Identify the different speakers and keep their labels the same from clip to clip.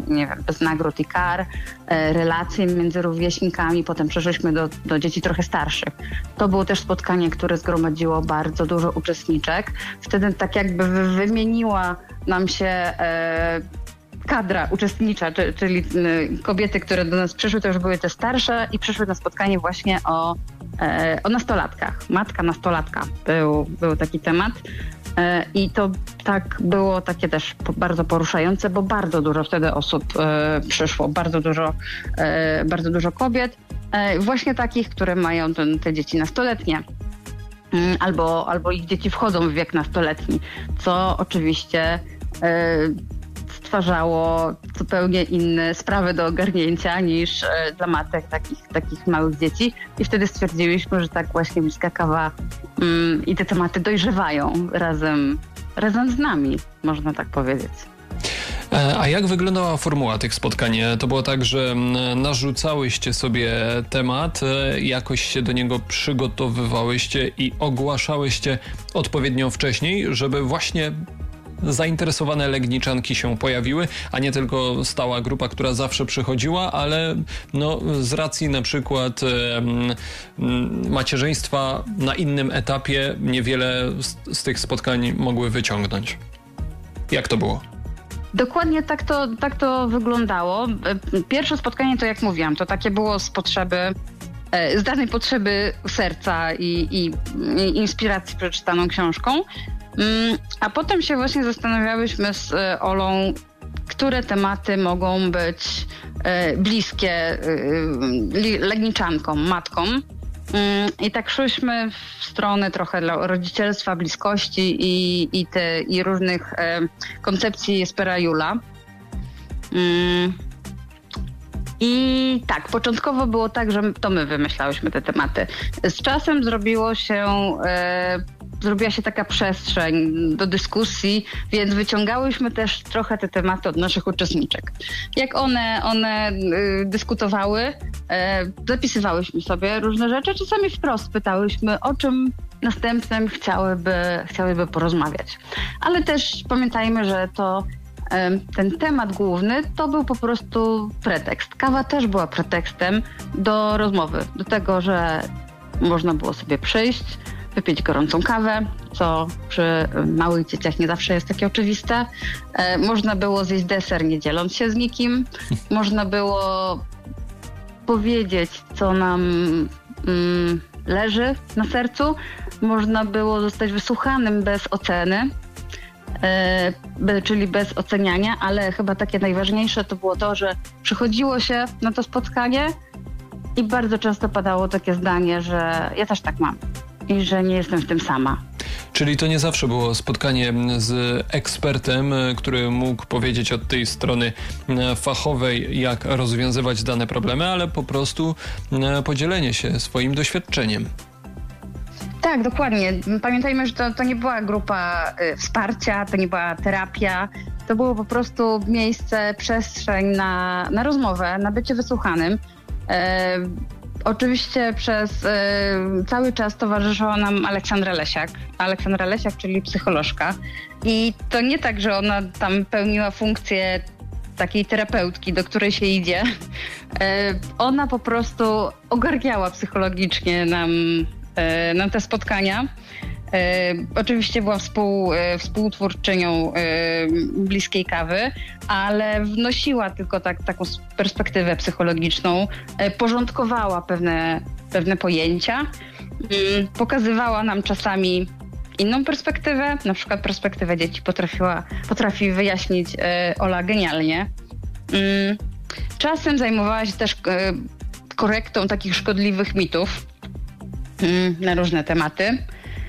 Speaker 1: nie wiem, bez nagród i kar, relacje między rówieśnikami, potem przeszliśmy do dzieci trochę starszych. To było też spotkanie, które zgromadziło bardzo dużo uczestniczek. Wtedy tak jakby wymieniła nam się kadra uczestnicza, czyli kobiety, które do nas przyszły, to już były te starsze i przyszły na spotkanie właśnie o nastolatkach. Matka nastolatka był taki temat. I to tak było takie też bardzo poruszające, bo bardzo dużo wtedy osób przyszło, bardzo dużo kobiet, właśnie takich, które mają te dzieci nastoletnie. Albo ich dzieci wchodzą w wiek nastoletni, co oczywiście stwarzało zupełnie inne sprawy do ogarnięcia niż dla matek takich małych dzieci. I wtedy stwierdziliśmy, że tak właśnie Bliska Kawa i te tematy dojrzewają razem z nami, można tak powiedzieć.
Speaker 2: A jak wyglądała formuła tych spotkań? To było tak, że narzucałyście sobie temat, jakoś się do niego przygotowywałyście i ogłaszałyście odpowiednio wcześniej, żeby właśnie zainteresowane Legniczanki się pojawiły, a nie tylko stała grupa, która zawsze przychodziła, ale z racji na przykład macierzyństwa na innym etapie niewiele z tych spotkań mogły wyciągnąć. Jak to było?
Speaker 1: Dokładnie tak to wyglądało. Pierwsze spotkanie, to jak mówiłam, to takie było z danej potrzeby serca i inspiracji przeczytaną książką. A potem się właśnie zastanawiałyśmy z Olą, które tematy mogą być bliskie Legniczankom, matkom. I tak szłyśmy w stronę trochę rodzicielstwa, bliskości i różnych koncepcji Jespera Julla. I tak, początkowo było tak, że to my wymyślałyśmy te tematy. Z czasem zrobiła się taka przestrzeń do dyskusji, więc wyciągałyśmy też trochę te tematy od naszych uczestniczek. Jak one dyskutowały, zapisywałyśmy sobie różne rzeczy, czasami wprost pytałyśmy, o czym następnym chciałyby porozmawiać. Ale też pamiętajmy, że ten temat główny to był po prostu pretekst. Kawa też była pretekstem do rozmowy, do tego, że można było sobie przyjść, wypić gorącą kawę, co przy małych dzieciach nie zawsze jest takie oczywiste. Można było zjeść deser, nie dzieląc się z nikim. Można było powiedzieć, co nam leży na sercu. Można było zostać wysłuchanym bez oceny, czyli bez oceniania, ale chyba takie najważniejsze to było to, że przychodziło się na to spotkanie i bardzo często padało takie zdanie, że ja też tak mam i że nie jestem w tym sama.
Speaker 2: Czyli to nie zawsze było spotkanie z ekspertem, który mógł powiedzieć od tej strony fachowej, jak rozwiązywać dane problemy, ale po prostu podzielenie się swoim doświadczeniem.
Speaker 1: Tak, dokładnie. Pamiętajmy, że to nie była grupa wsparcia, to nie była terapia. To było po prostu miejsce, przestrzeń na rozmowę, na bycie wysłuchanym. Oczywiście przez cały czas towarzyszyła nam Aleksandra Lesiak, czyli psycholożka. I to nie tak, że ona tam pełniła funkcję takiej terapeutki, do której się idzie. Ona po prostu ogarniała psychologicznie nam te spotkania. Oczywiście była współtwórczynią Bliskiej Kawy, ale wnosiła tylko taką perspektywę psychologiczną, porządkowała pewne pojęcia, pokazywała nam czasami inną perspektywę, na przykład perspektywę dzieci potrafi wyjaśnić Ola genialnie. Czasem zajmowała się też korektą takich szkodliwych mitów na różne tematy.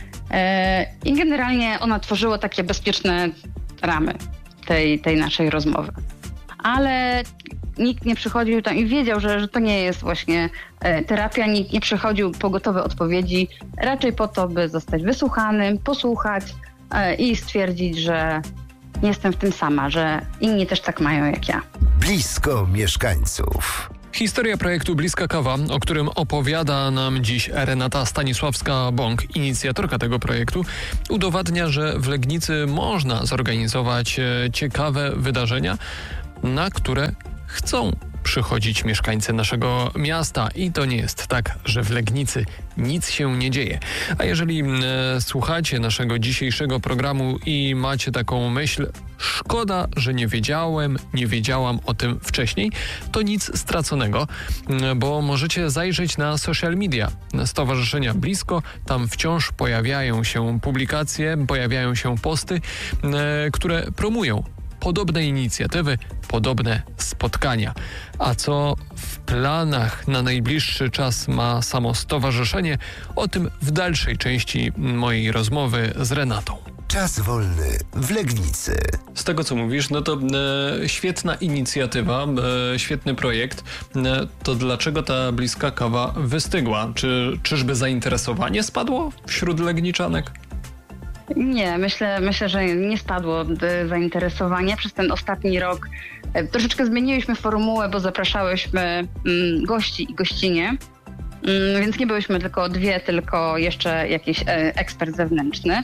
Speaker 1: I generalnie ona tworzyła takie bezpieczne ramy tej naszej rozmowy. Ale nikt nie przychodził tam i wiedział, że to nie jest właśnie terapia, nikt nie przychodził po gotowe odpowiedzi, raczej po to, by zostać wysłuchanym, posłuchać i stwierdzić, że nie jestem w tym sama, że inni też tak mają jak ja.
Speaker 3: Blisko mieszkańców.
Speaker 2: Historia projektu Bliska Kawa, o którym opowiada nam dziś Renata Stanisławska-Bąk, inicjatorka tego projektu, udowadnia, że w Legnicy można zorganizować ciekawe wydarzenia, na które chcą przychodzić mieszkańcy naszego miasta i to nie jest tak, że w Legnicy nic się nie dzieje. A jeżeli słuchacie naszego dzisiejszego programu i macie taką myśl, szkoda, że nie wiedziałam o tym wcześniej, to nic straconego, bo możecie zajrzeć na social media Stowarzyszenia Blisko. Tam wciąż pojawiają się publikacje, pojawiają się posty, które promują podobne inicjatywy, podobne spotkania. A co w planach na najbliższy czas ma samo stowarzyszenie? O tym w dalszej części mojej rozmowy z Renatą.
Speaker 3: Czas wolny w Legnicy.
Speaker 2: Z tego, co mówisz, no to świetna inicjatywa, świetny projekt. To dlaczego ta bliska kawa wystygła? Czyżby zainteresowanie spadło wśród legniczanek?
Speaker 1: Nie, myślę, że nie spadło zainteresowanie. Przez ten ostatni rok troszeczkę zmieniliśmy formułę, bo zapraszałyśmy gości i gościnie, więc nie byłyśmy tylko dwie, tylko jeszcze jakiś ekspert zewnętrzny.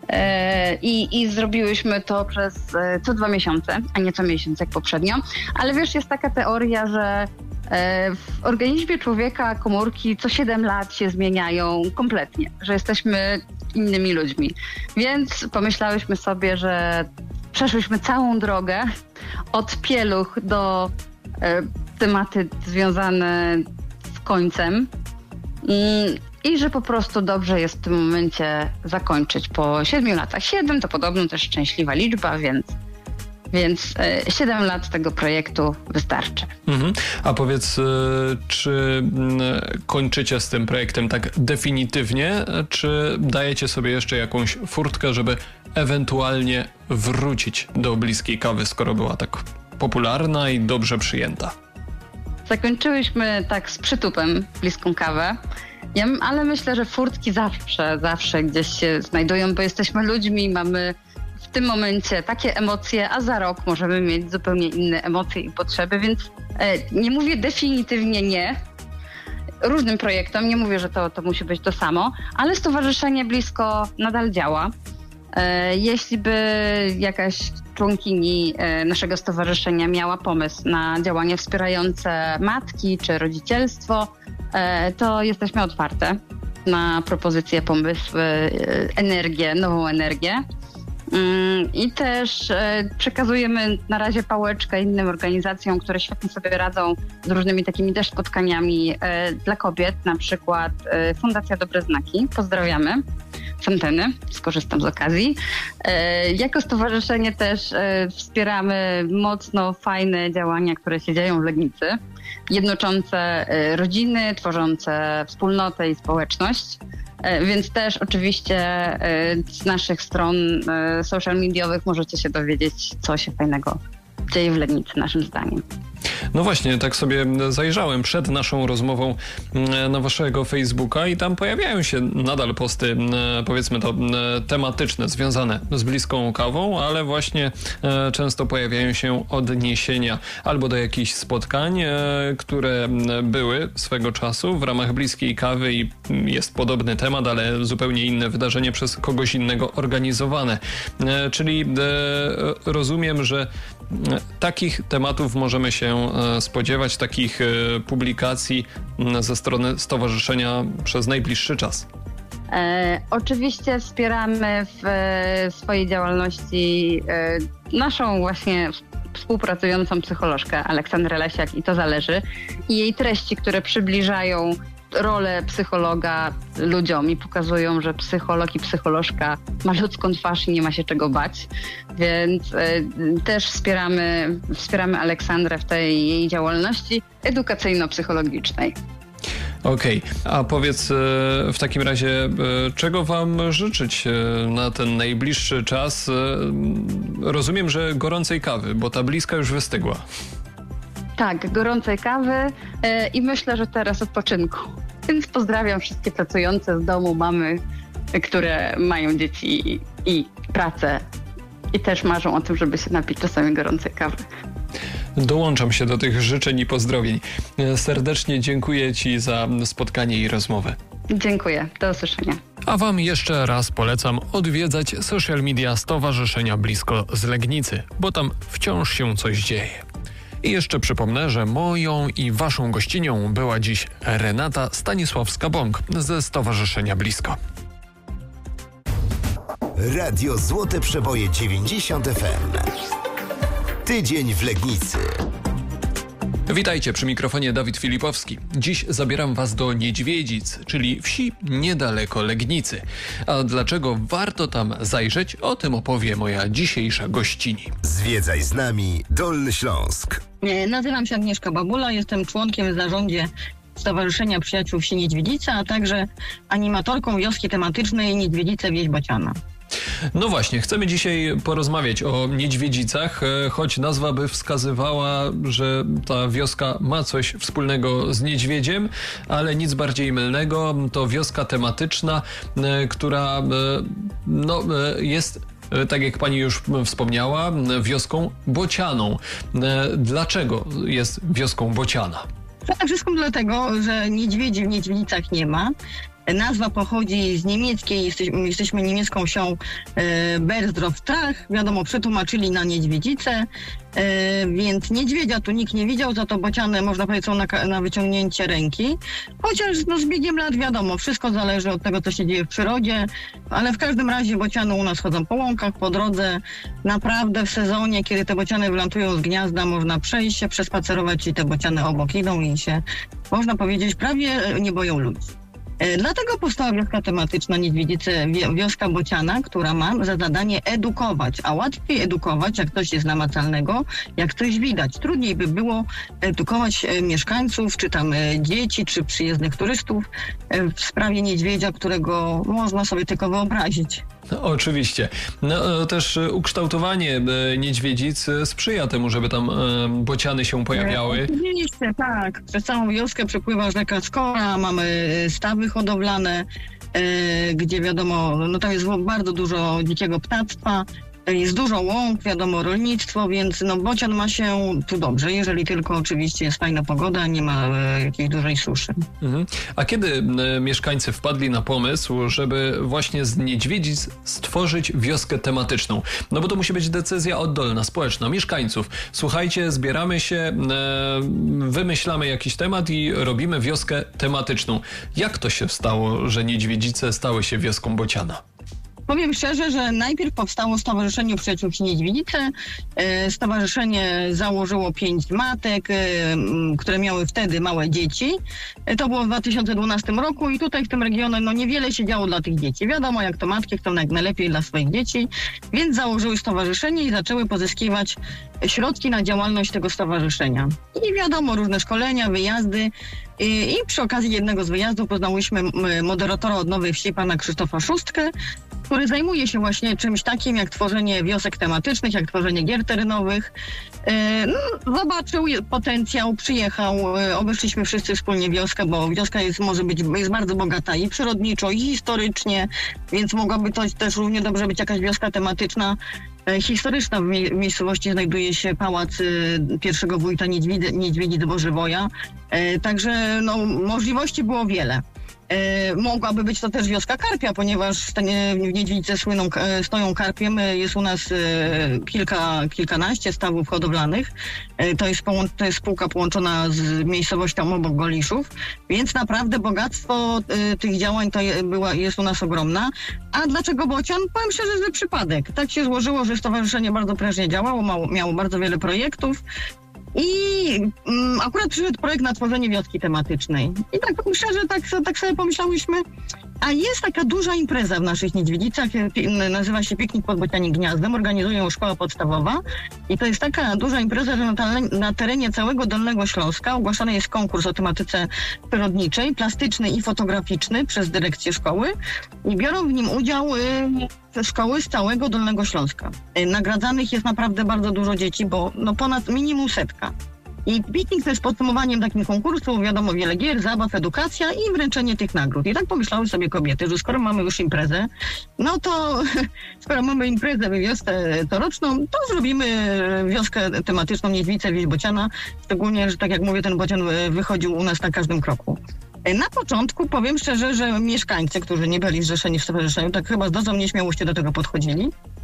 Speaker 1: I zrobiłyśmy to przez co 2 miesiące, a nie co miesiąc jak poprzednio. Ale wiesz, jest taka teoria, że w organizmie człowieka komórki co 7 lat się zmieniają kompletnie, że jesteśmy innymi ludźmi. Więc pomyślałyśmy sobie, że przeszłyśmy całą drogę od pieluch do tematy związane z końcem i że po prostu dobrze jest w tym momencie zakończyć po 7 latach. 7 to podobno też szczęśliwa liczba, więc 7 lat tego projektu wystarczy.
Speaker 2: A powiedz, czy kończycie z tym projektem tak definitywnie, czy dajecie sobie jeszcze jakąś furtkę, żeby ewentualnie wrócić do bliskiej kawy, skoro była tak popularna i dobrze przyjęta?
Speaker 1: Zakończyłyśmy tak z przytupem bliską kawę, ale myślę, że furtki zawsze gdzieś się znajdują, bo jesteśmy ludźmi, mamy w tym momencie takie emocje, a za rok możemy mieć zupełnie inne emocje i potrzeby, więc nie mówię definitywnie nie różnym projektom, nie mówię, że to musi być to samo, ale Stowarzyszenie Blisko nadal działa. Jeśli by jakaś członkini naszego stowarzyszenia miała pomysł na działania wspierające matki czy rodzicielstwo, to jesteśmy otwarte na propozycje, pomysły, energię, nową energię. I też przekazujemy na razie pałeczkę innym organizacjom, które świetnie sobie radzą z różnymi takimi też spotkaniami dla kobiet, na przykład Fundacja Dobre Znaki. Pozdrawiamy z anteny, skorzystam z okazji. Jako stowarzyszenie też wspieramy mocno fajne działania, które się dzieją w Legnicy, jednoczące rodziny, tworzące wspólnotę i społeczność. Więc też oczywiście z naszych stron social mediowych możecie się dowiedzieć, co się fajnego dzieje w Legnicy, naszym zdaniem.
Speaker 2: No właśnie, tak sobie zajrzałem przed naszą rozmową na waszego Facebooka i tam pojawiają się nadal posty, powiedzmy to tematyczne, związane z bliską kawą, ale właśnie często pojawiają się odniesienia albo do jakichś spotkań, które były swego czasu w ramach bliskiej kawy i jest podobny temat, ale zupełnie inne wydarzenie przez kogoś innego organizowane. Czyli rozumiem, że takich tematów możemy się spodziewać, takich publikacji ze strony stowarzyszenia przez najbliższy czas.
Speaker 1: Oczywiście wspieramy w swojej działalności naszą właśnie współpracującą psycholożkę Aleksandrę Lesiak i to zależy. I jej treści, które przybliżają rolę psychologa ludziom i pokazują, że psycholog i psycholożka ma ludzką twarz i nie ma się czego bać. Więc też wspieramy Aleksandrę w tej jej działalności edukacyjno-psychologicznej.
Speaker 2: Okej, a powiedz w takim razie, czego wam życzyć na ten najbliższy czas? Rozumiem, że gorącej kawy, bo ta bliska już wystygła.
Speaker 1: Tak, gorącej kawy i myślę, że teraz odpoczynku. Więc pozdrawiam wszystkie pracujące z domu mamy, które mają dzieci i pracę i też marzą o tym, żeby się napić czasami gorącej kawy.
Speaker 2: Dołączam się do tych życzeń i pozdrowień. Serdecznie dziękuję ci za spotkanie i rozmowę.
Speaker 1: Dziękuję, do usłyszenia.
Speaker 2: A wam jeszcze raz polecam odwiedzać social media Stowarzyszenia Blisko z Legnicy, bo tam wciąż się coś dzieje. I jeszcze przypomnę, że moją i waszą gościnią była dziś Renata Stanisławska-Bąk ze Stowarzyszenia Blisko.
Speaker 3: Radio Złote Przeboje 90 FM. Tydzień w Legnicy.
Speaker 2: Witajcie, przy mikrofonie Dawid Filipowski. Dziś zabieram was do Niedźwiedzic, czyli wsi niedaleko Legnicy. A dlaczego warto tam zajrzeć, o tym opowie moja dzisiejsza gościni.
Speaker 3: Zwiedzaj z nami Dolny Śląsk.
Speaker 4: Nazywam się Agnieszka Babula, jestem członkiem w zarządzie Stowarzyszenia Przyjaciół Wsi Niedźwiedzica, a także animatorką wioski tematycznej Niedźwiedzice Wieś Bociana.
Speaker 2: No właśnie, chcemy dzisiaj porozmawiać o Niedźwiedzicach, choć nazwa by wskazywała, że ta wioska ma coś wspólnego z niedźwiedziem, ale nic bardziej mylnego. To wioska tematyczna, która jest, tak jak pani już wspomniała, wioską bocianą. Dlaczego jest wioską bociana?
Speaker 4: Przede wszystkim dlatego, że niedźwiedzi w Niedźwiedzicach nie ma. Nazwa pochodzi z niemieckiej, jesteśmy niemiecką wsią Bersdorf-Trach, wiadomo, przetłumaczyli na Niedźwiedzice, więc niedźwiedzia tu nikt nie widział, za to bociany można powiedzieć są na wyciągnięcie ręki. Chociaż z biegiem lat wiadomo, wszystko zależy od tego, co się dzieje w przyrodzie, ale w każdym razie bociany u nas chodzą po łąkach, po drodze. Naprawdę w sezonie, kiedy te bociany wylantują z gniazda, można przejść się, przespacerować i te bociany obok idą i się, można powiedzieć, prawie nie boją ludzi. Dlatego powstała wioska tematyczna Niedźwiedzice, wioska bociana, która ma za zadanie edukować, a łatwiej edukować, jak coś jest namacalnego, jak coś widać. Trudniej by było edukować mieszkańców, czy tam dzieci, czy przyjezdnych turystów w sprawie niedźwiedzia, którego można sobie tylko wyobrazić.
Speaker 2: No, oczywiście. No, też ukształtowanie niedźwiedzic sprzyja temu, żeby tam bociany się pojawiały.
Speaker 4: Oczywiście, tak. Przez całą wioskę przepływa rzeka Skora, mamy stawy hodowlane, gdzie wiadomo, no tam jest bardzo dużo dzikiego ptactwa. Jest dużo łąk, wiadomo, rolnictwo, więc bocian ma się tu dobrze, jeżeli tylko oczywiście jest fajna pogoda, nie ma jakiejś dużej suszy.
Speaker 2: Mhm. A kiedy mieszkańcy wpadli na pomysł, żeby właśnie z niedźwiedzic stworzyć wioskę tematyczną? No bo to musi być decyzja oddolna, społeczna, mieszkańców. Słuchajcie, zbieramy się, wymyślamy jakiś temat i robimy wioskę tematyczną. Jak to się stało, że Niedźwiedzice stały się wioską bociana?
Speaker 4: Powiem szczerze, że najpierw powstało Stowarzyszenie Przyjaciół Wsi Niedźwiedzice. Stowarzyszenie założyło 5 matek, które miały wtedy małe dzieci. To było w 2012 roku i tutaj w tym regionie niewiele się działo dla tych dzieci. Wiadomo, jak to matki chcą jak najlepiej dla swoich dzieci, więc założyły stowarzyszenie i zaczęły pozyskiwać środki na działalność tego stowarzyszenia. I wiadomo, różne szkolenia, wyjazdy. I przy okazji jednego z wyjazdów poznałyśmy moderatora od Nowej Wsi, pana Krzysztofa Szóstkę, który zajmuje się właśnie czymś takim jak tworzenie wiosek tematycznych, jak tworzenie gier terenowych. Zobaczył potencjał, przyjechał, obeszliśmy wszyscy wspólnie wioskę, bo wioska jest bardzo bogata i przyrodniczo, i historycznie, więc mogłaby to też równie dobrze być jakaś wioska tematyczna. Historyczna. W miejscowości znajduje się pałac pierwszego wójta Niedźwiedzic Bożywoja, także możliwości było wiele. Mogłaby być to też wioska karpia, ponieważ w Niedźwiedzice stoją karpiem. Jest u nas kilkanaście stawów hodowlanych. To jest spółka połączona z miejscowością obok Goliszów, więc naprawdę bogactwo tych działań jest u nas ogromna. A dlaczego bocian? Powiem szczerze, że przypadek. Tak się złożyło, że stowarzyszenie bardzo prężnie działało, miało bardzo wiele projektów. I akurat przyszedł projekt na tworzenie wioski tematycznej. I tak szczerze, tak sobie pomyślałyśmy, a jest taka duża impreza w naszych Niedźwiedzicach, nazywa się Piknik pod Bocianim Gniazdem, organizuje ją szkoła podstawowa i to jest taka duża impreza, że na terenie całego Dolnego Śląska ogłaszany jest konkurs o tematyce przyrodniczej, plastycznej i fotograficznej przez dyrekcję szkoły i biorą w nim udział szkoły z całego Dolnego Śląska. Nagradzanych jest naprawdę bardzo dużo dzieci, bo ponad minimum 100. I piknik to jest podsumowaniem takim konkursu, wiadomo, wiele gier, zabaw, edukacja i wręczenie tych nagród. I tak pomyślały sobie kobiety, że skoro mamy już imprezę, skoro mamy imprezę w wiosce coroczną, to zrobimy wioskę tematyczną Niedźwiedzice Wieś Bociana, szczególnie, że tak jak mówię, ten bocian wychodził u nas na każdym kroku. Na początku powiem szczerze, że mieszkańcy, którzy nie byli zrzeszeni w stowarzyszeniu, tak chyba z dozą nieśmiałości do tego podchodzili.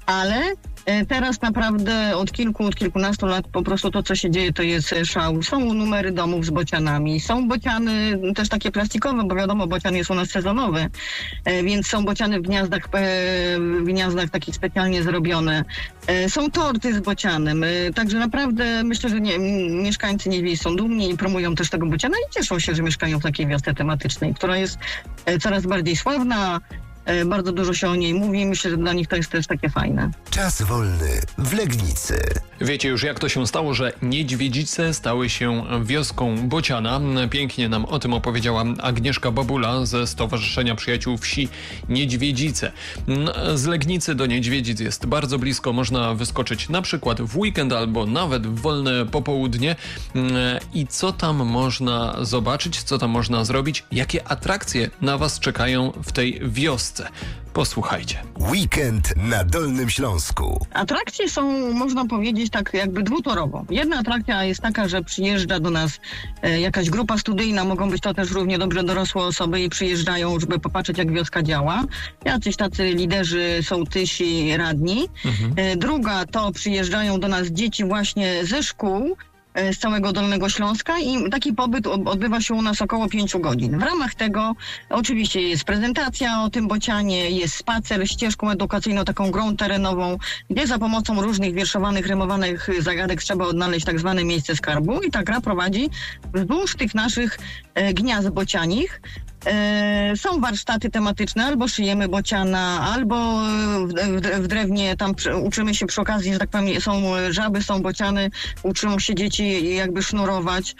Speaker 4: ale teraz naprawdę od kilkunastu lat po prostu to, co się dzieje, to jest szał. Są numery domów z bocianami, są bociany też takie plastikowe, bo wiadomo, bocian jest u nas sezonowy, więc są bociany w gniazdach takich specjalnie zrobione. Są torty z bocianem, także naprawdę myślę, że mieszkańcy Niedźwiedzi są dumni i promują też tego bociana i cieszą się, że mieszkają w takiej wiosce tematycznej, która jest coraz bardziej sławna. Bardzo dużo się o niej mówi. Myślę, że dla nich to jest też takie fajne.
Speaker 3: Czas wolny w Legnicy.
Speaker 2: Wiecie już, jak to się stało, że Niedźwiedzice stały się wioską bociana. Pięknie nam o tym opowiedziała Agnieszka Babula ze Stowarzyszenia Przyjaciół Wsi Niedźwiedzice. Z Legnicy do Niedźwiedzic jest bardzo blisko. Można wyskoczyć na przykład w weekend albo nawet w wolne popołudnie. I co tam można zobaczyć, co tam można zrobić? Jakie atrakcje na was czekają w tej wiosce? Posłuchajcie.
Speaker 3: Weekend na Dolnym Śląsku.
Speaker 4: Atrakcje są, można powiedzieć, tak jakby dwutorowo. Jedna atrakcja jest taka, że przyjeżdża do nas jakaś grupa studyjna, mogą być to też równie dobrze dorosłe osoby i przyjeżdżają, żeby popatrzeć, jak wioska działa. Jacyś tacy liderzy, sołtysi, radni. Druga to przyjeżdżają do nas dzieci właśnie ze szkół, z całego Dolnego Śląska i taki pobyt odbywa się u nas około 5 godzin. W ramach tego oczywiście jest prezentacja o tym bocianie, jest spacer ścieżką edukacyjną, taką grą terenową, gdzie za pomocą różnych wierszowanych, rymowanych zagadek trzeba odnaleźć tak zwane miejsce skarbu i ta gra prowadzi wzdłuż tych naszych gniazd bocianich. Są warsztaty tematyczne, albo szyjemy bociana, albo w drewnie tam uczymy się przy okazji, że tak powiem, są żaby, są bociany, uczą się dzieci jakby sznurować.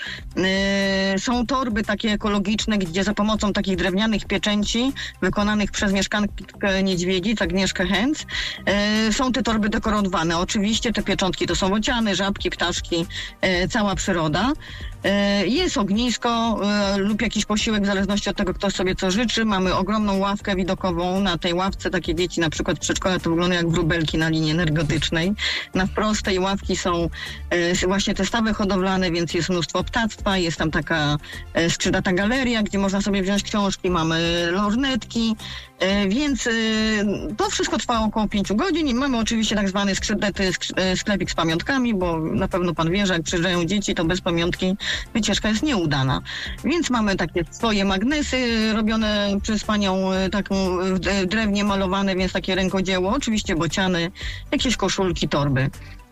Speaker 4: Są torby takie ekologiczne, gdzie za pomocą takich drewnianych pieczęci wykonanych przez mieszkankę Niedźwiedzic, Agnieszkę Hęc, są te torby dekorowane. Oczywiście te pieczątki to są bociany, żabki, ptaszki, cała przyroda. Jest ognisko lub jakiś posiłek w zależności od tego, kto sobie co życzy. Mamy ogromną ławkę widokową. Na tej ławce takie dzieci, na przykład w przedszkole, to wygląda jak wróbelki na linii energetycznej. Na wprost tej ławki są właśnie te stawy hodowlane, więc jest mnóstwo ptactwa. Jest tam taka skrzydlata galeria, gdzie można sobie wziąć książki. Mamy lornetki, więc to wszystko trwa około 5 godzin i mamy oczywiście tak zwany skrzydlaty sklepik z pamiątkami, bo na pewno pan wie, że jak przyjeżdżają dzieci, to bez pamiątki wycieczka jest nieudana. Więc mamy takie swoje magnesy robione przez panią, taką w drewnie malowane, więc takie rękodzieło. Oczywiście bociany, jakieś koszulki, torby.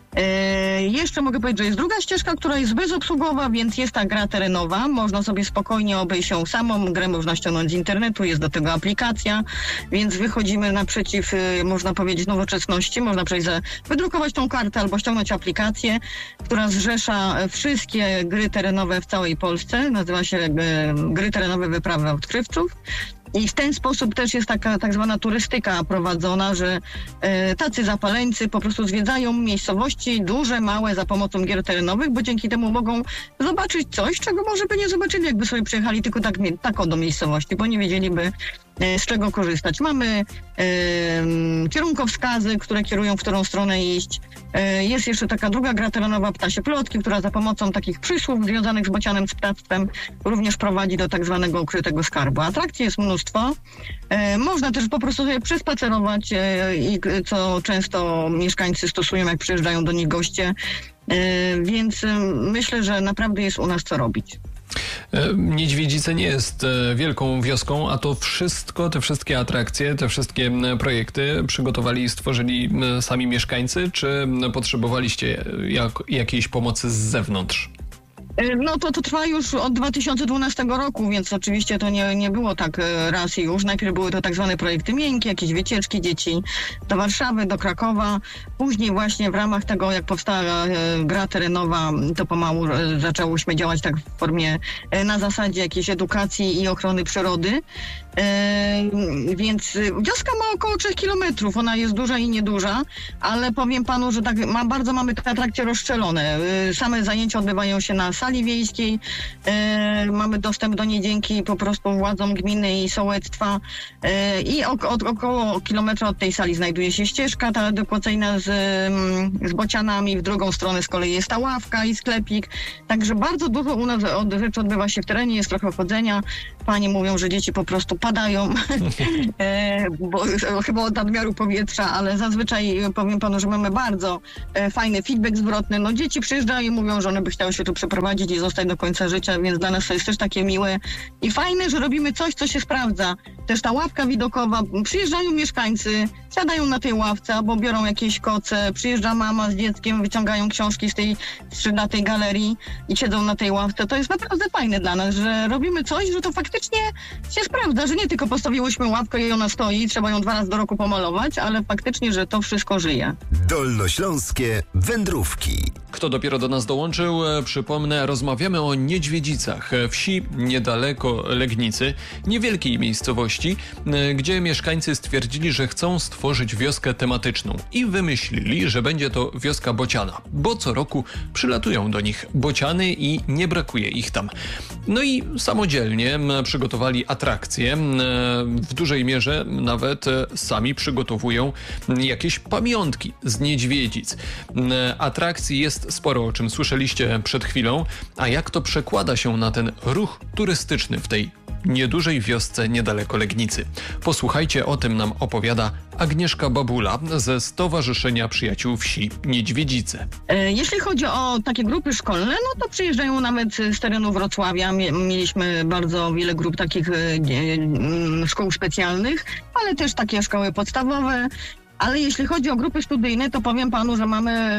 Speaker 4: Jeszcze mogę powiedzieć, że jest druga ścieżka, która jest bezobsługowa, więc jest ta gra terenowa. Można sobie spokojnie obejść ją samą. Grę można ściągnąć z internetu, jest do tego aplikacja, więc wychodzimy naprzeciw, można powiedzieć, nowoczesności. Można wydrukować tą kartę albo ściągnąć aplikację, która zrzesza wszystkie gry terenowe w całej Polsce. Nazywa się Gry terenowe wyprawy odkrywców. I w ten sposób też jest taka tak zwana turystyka prowadzona, że tacy zapaleńcy po prostu zwiedzają miejscowości duże, małe za pomocą gier terenowych, bo dzięki temu mogą zobaczyć coś, czego może by nie zobaczyli, jakby sobie przyjechali tylko tak do miejscowości, bo nie wiedzieliby, z czego korzystać. Mamy kierunkowskazy, które kierują, w którą stronę iść. Jest jeszcze taka druga gra terenowa, Ptasie Plotki, która za pomocą takich przysłów związanych z bocianem, z ptactwem również prowadzi do tak zwanego ukrytego skarbu. Atrakcji jest mnóstwo. Można też po prostu sobie przespacerować i co często mieszkańcy stosują, jak przyjeżdżają do nich goście. Więc myślę, że naprawdę jest u nas co robić.
Speaker 2: Niedźwiedzice nie jest wielką wioską, a to wszystko, te wszystkie atrakcje, te wszystkie projekty przygotowali i stworzyli sami mieszkańcy, czy potrzebowaliście jakiejś pomocy z zewnątrz?
Speaker 4: No to trwa już od 2012 roku, więc oczywiście to nie było tak raz i już. Najpierw były to tak zwane projekty miękkie, jakieś wycieczki dzieci do Warszawy, do Krakowa. Później właśnie w ramach tego, jak powstała gra terenowa, to pomału zaczęłyśmy działać tak w formie, na zasadzie jakiejś edukacji i ochrony przyrody. Więc wioska ma około 3 kilometrów, ona jest duża i nieduża, ale powiem panu, że tak bardzo mamy te atrakcje rozstrzelone. Same zajęcia odbywają się na sali wiejskiej. Mamy dostęp do niej dzięki po prostu władzom gminy i sołectwa. I około kilometra od tej sali znajduje się ścieżka ta adekwacyjna z bocianami. W drugą stronę z kolei jest ta ławka i sklepik. Także bardzo dużo u nas rzeczy odbywa się w terenie, jest trochę chodzenia. Panie mówią, że dzieci po prostu padają, bo chyba od nadmiaru powietrza, ale zazwyczaj powiem panu, że mamy bardzo fajny feedback zwrotny. No dzieci przyjeżdżają i mówią, że one by chciały się tu przeprowadzić i zostać do końca życia, więc dla nas to jest też takie miłe i fajne, że robimy coś, co się sprawdza. Też ta ławka widokowa, przyjeżdżają mieszkańcy, siadają na tej ławce albo biorą jakieś koce, przyjeżdża mama z dzieckiem, wyciągają książki z tej skrzydlatej galerii i siedzą na tej ławce. To jest naprawdę fajne dla nas, że robimy coś, że to faktycznie się sprawdza, że nie tylko postawiłyśmy ławkę i ona stoi, trzeba ją 2 razy do roku pomalować, ale faktycznie, że to wszystko żyje.
Speaker 3: Dolnośląskie wędrówki.
Speaker 2: Kto dopiero do nas dołączył, przypomnę, rozmawiamy o Niedźwiedzicach, wsi niedaleko Legnicy, niewielkiej miejscowości, gdzie mieszkańcy stwierdzili, że chcą stworzyć wioskę tematyczną i wymyślili, że będzie to wioska bociana, bo co roku przylatują do nich bociany i nie brakuje ich tam. No i samodzielnie przygotowali atrakcje, w dużej mierze nawet sami przygotowują jakieś pamiątki z niedźwiedzic. Atrakcji jest sporo, o czym słyszeliście przed chwilą, a jak to przekłada się na ten ruch turystyczny w tej niedużej wiosce niedaleko Legnicy. Posłuchajcie, o tym nam opowiada Agnieszka Babula ze Stowarzyszenia Przyjaciół Wsi Niedźwiedzice.
Speaker 4: Jeśli chodzi o takie grupy szkolne, no to przyjeżdżają nawet z terenu Wrocławia. Mieliśmy bardzo wiele grup takich szkół specjalnych, ale też takie szkoły podstawowe. Ale jeśli chodzi o grupy studyjne, to powiem panu, że mamy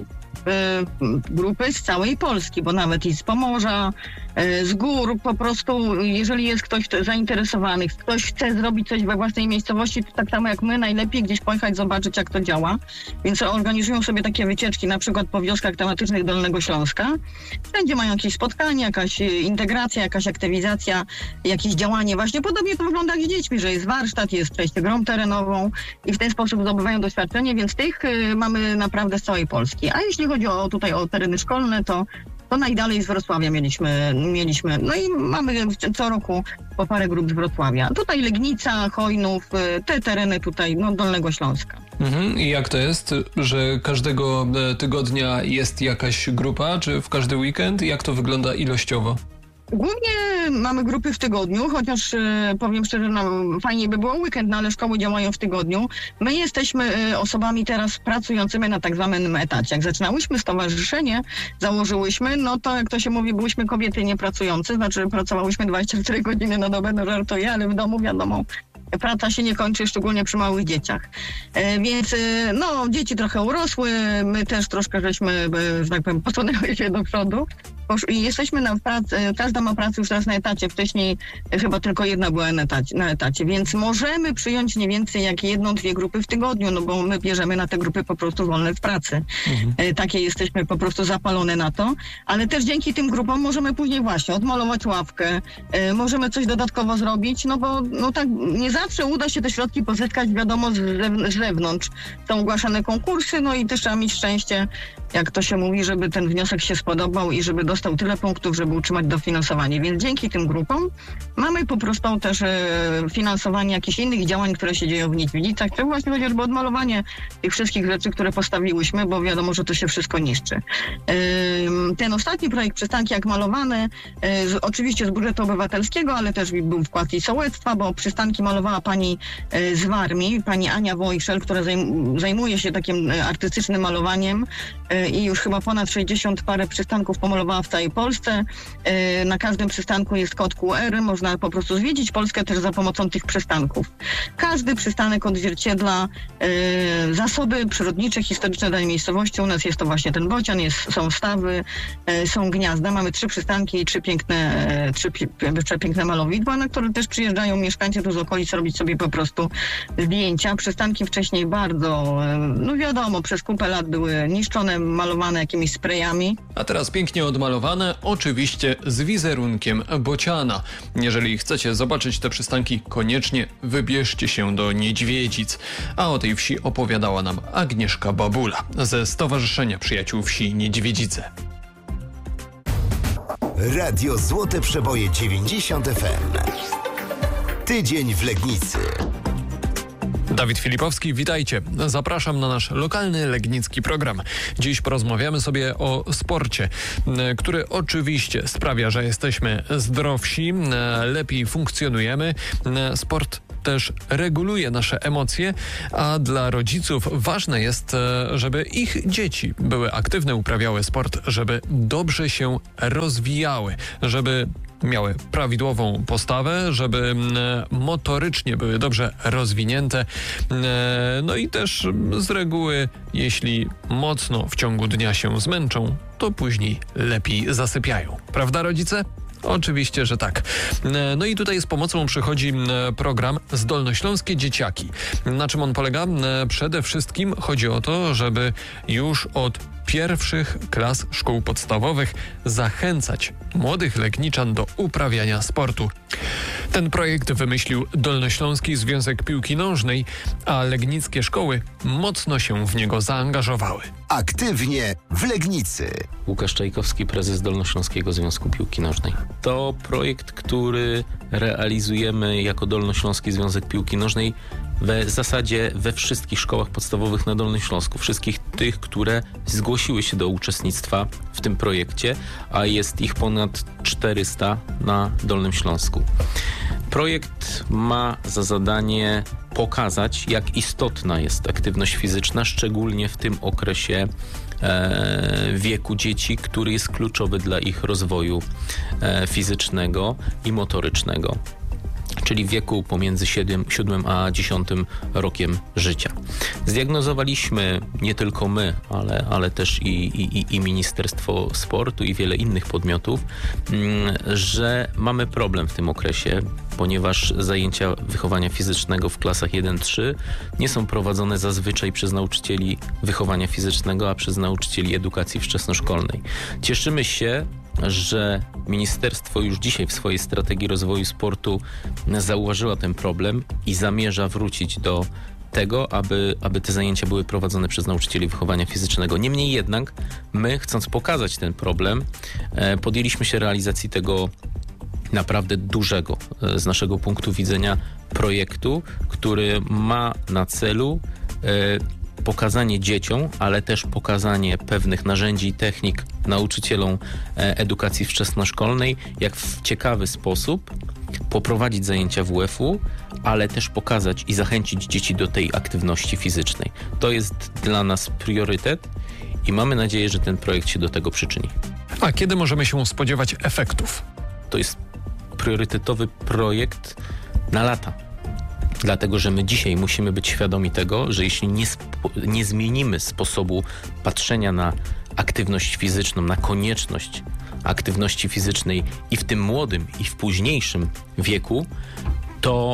Speaker 4: grupy z całej Polski, bo nawet i z Pomorza, z gór, po prostu jeżeli jest ktoś zainteresowany, ktoś chce zrobić coś we własnej miejscowości, to tak samo jak my, najlepiej gdzieś pojechać, zobaczyć jak to działa, więc organizują sobie takie wycieczki, na przykład po wioskach tematycznych Dolnego Śląska. Wszędzie mają jakieś spotkania, jakaś integracja, jakaś aktywizacja, jakieś działanie. Właśnie podobnie to wygląda jak z dziećmi, że jest warsztat, jest przejście grą terenową i w ten sposób zdobywają doświadczenie, więc tych mamy naprawdę z całej Polski. A jeśli chodzi o tereny szkolne, to najdalej z Wrocławia mieliśmy, no i mamy co roku po parę grup z Wrocławia. Tutaj Legnica, Chojnów, te tereny tutaj, Dolnego Śląska.
Speaker 2: I jak to jest, że każdego tygodnia jest jakaś grupa, czy w każdy weekend? Jak to wygląda ilościowo?
Speaker 4: Głównie mamy grupy w tygodniu, chociaż powiem szczerze, fajnie by było weekend, no ale szkoły działają w tygodniu. My jesteśmy osobami teraz pracującymi na tak zwanym etacie. Jak zaczynałyśmy stowarzyszenie, założyłyśmy, no to jak to się mówi, byłyśmy kobiety niepracujące, znaczy pracowałyśmy 24 godziny na dobę, no żartuję, ale w domu wiadomo, praca się nie kończy, szczególnie przy małych dzieciach. Więc dzieci trochę urosły, my też troszkę żeśmy, że tak powiem, posunęły się do przodu. I jesteśmy na pracy, każda ma pracę już teraz na etacie, wcześniej chyba tylko jedna była na etacie, więc możemy przyjąć nie więcej jak 1-2 grupy w tygodniu, no bo my bierzemy na te grupy po prostu wolne w pracy. Takie jesteśmy po prostu zapalone na to, ale też dzięki tym grupom możemy później właśnie odmalować ławkę, możemy coś dodatkowo zrobić, no bo tak nie zawsze uda się te środki pozyskać, wiadomo, z zewnątrz. Są ogłaszane konkursy, no i też trzeba mieć szczęście, jak to się mówi, żeby ten wniosek się spodobał i żeby dostał tyle punktów, żeby utrzymać dofinansowanie. Więc dzięki tym grupom mamy po prostu też finansowanie jakichś innych działań, które się dzieją w Niedźwiedzicach, czy właśnie chociażby odmalowanie tych wszystkich rzeczy, które postawiłyśmy, bo wiadomo, że to się wszystko niszczy. Ten ostatni projekt Przystanki jak malowane, oczywiście z budżetu obywatelskiego, ale też był wkład i sołectwa, bo przystanki malowała pani z Warmii, pani Ania Wojszel, która zajmuje się takim artystycznym malowaniem i już chyba ponad 60 parę przystanków pomalowała w całej Polsce. Na każdym przystanku jest kod QR, można po prostu zwiedzić Polskę też za pomocą tych przystanków. Każdy przystanek odzwierciedla zasoby przyrodnicze, historyczne danej miejscowości. U nas jest to właśnie ten bocian, są stawy, są gniazda. Mamy 3 przystanki i 3 przepiękne malowidła, na które też przyjeżdżają mieszkańcy tu z okolic robić sobie po prostu zdjęcia. Przystanki wcześniej bardzo, wiadomo, przez kupę lat były niszczone, malowane jakimiś sprayami.
Speaker 2: A teraz pięknie odmalowane, oczywiście z wizerunkiem bociana. Jeżeli chcecie zobaczyć te przystanki, koniecznie wybierzcie się do Niedźwiedzic. A o tej wsi opowiadała nam Agnieszka Babula ze Stowarzyszenia Przyjaciół Wsi Niedźwiedzice.
Speaker 3: Radio Złote Przeboje 90 FM. Tydzień w Legnicy.
Speaker 2: Dawid Filipowski, witajcie. Zapraszam na nasz lokalny legnicki program. Dziś porozmawiamy sobie o sporcie, który oczywiście sprawia, że jesteśmy zdrowsi, lepiej funkcjonujemy. Sport też reguluje nasze emocje, a dla rodziców ważne jest, żeby ich dzieci były aktywne, uprawiały sport, żeby dobrze się rozwijały, żeby miały prawidłową postawę, żeby motorycznie były dobrze rozwinięte. No i też z reguły, jeśli mocno w ciągu dnia się zmęczą, to później lepiej zasypiają. Prawda, rodzice? Oczywiście, że tak. No i tutaj z pomocą przychodzi program Zdolnośląskie Dzieciaki. Na czym on polega? Przede wszystkim chodzi o to, żeby już od pierwszych klas szkół podstawowych zachęcać młodych Legniczan do uprawiania sportu. Ten projekt wymyślił Dolnośląski Związek Piłki Nożnej, a legnickie szkoły mocno się w niego zaangażowały.
Speaker 3: Aktywnie w Legnicy.
Speaker 5: Łukasz Czajkowski, prezes Dolnośląskiego Związku Piłki Nożnej. To projekt, który realizujemy jako Dolnośląski Związek Piłki Nożnej w zasadzie we wszystkich szkołach podstawowych na Dolnym Śląsku. Wszystkich tych, które zgłosiły się do uczestnictwa w tym projekcie, a jest ich ponad 400 na Dolnym Śląsku. Projekt ma za zadanie pokazać, jak istotna jest aktywność fizyczna, szczególnie w tym okresie wieku dzieci, który jest kluczowy dla ich rozwoju fizycznego i motorycznego, czyli wieku pomiędzy 7 a 10 rokiem życia. Zdiagnozowaliśmy, nie tylko my, ale też i Ministerstwo Sportu i wiele innych podmiotów, że mamy problem w tym okresie, ponieważ zajęcia wychowania fizycznego w klasach 1-3 nie są prowadzone zazwyczaj przez nauczycieli wychowania fizycznego, a przez nauczycieli edukacji wczesnoszkolnej. Cieszymy się, że ministerstwo już dzisiaj w swojej strategii rozwoju sportu zauważyło ten problem i zamierza wrócić do tego, aby te zajęcia były prowadzone przez nauczycieli wychowania fizycznego. Niemniej jednak my, chcąc pokazać ten problem, podjęliśmy się realizacji tego naprawdę dużego z naszego punktu widzenia projektu, który ma na celu pokazanie dzieciom, ale też pokazanie pewnych narzędzi i technik nauczycielom edukacji wczesnoszkolnej, jak w ciekawy sposób poprowadzić zajęcia WF-u, ale też pokazać i zachęcić dzieci do tej aktywności fizycznej. To jest dla nas priorytet i mamy nadzieję, że ten projekt się do tego przyczyni.
Speaker 2: A kiedy możemy się spodziewać efektów?
Speaker 5: To jest priorytetowy projekt na lata. Dlatego, że my dzisiaj musimy być świadomi tego, że jeśli nie zmienimy sposobu patrzenia na aktywność fizyczną, na konieczność aktywności fizycznej i w tym młodym, i w późniejszym wieku, to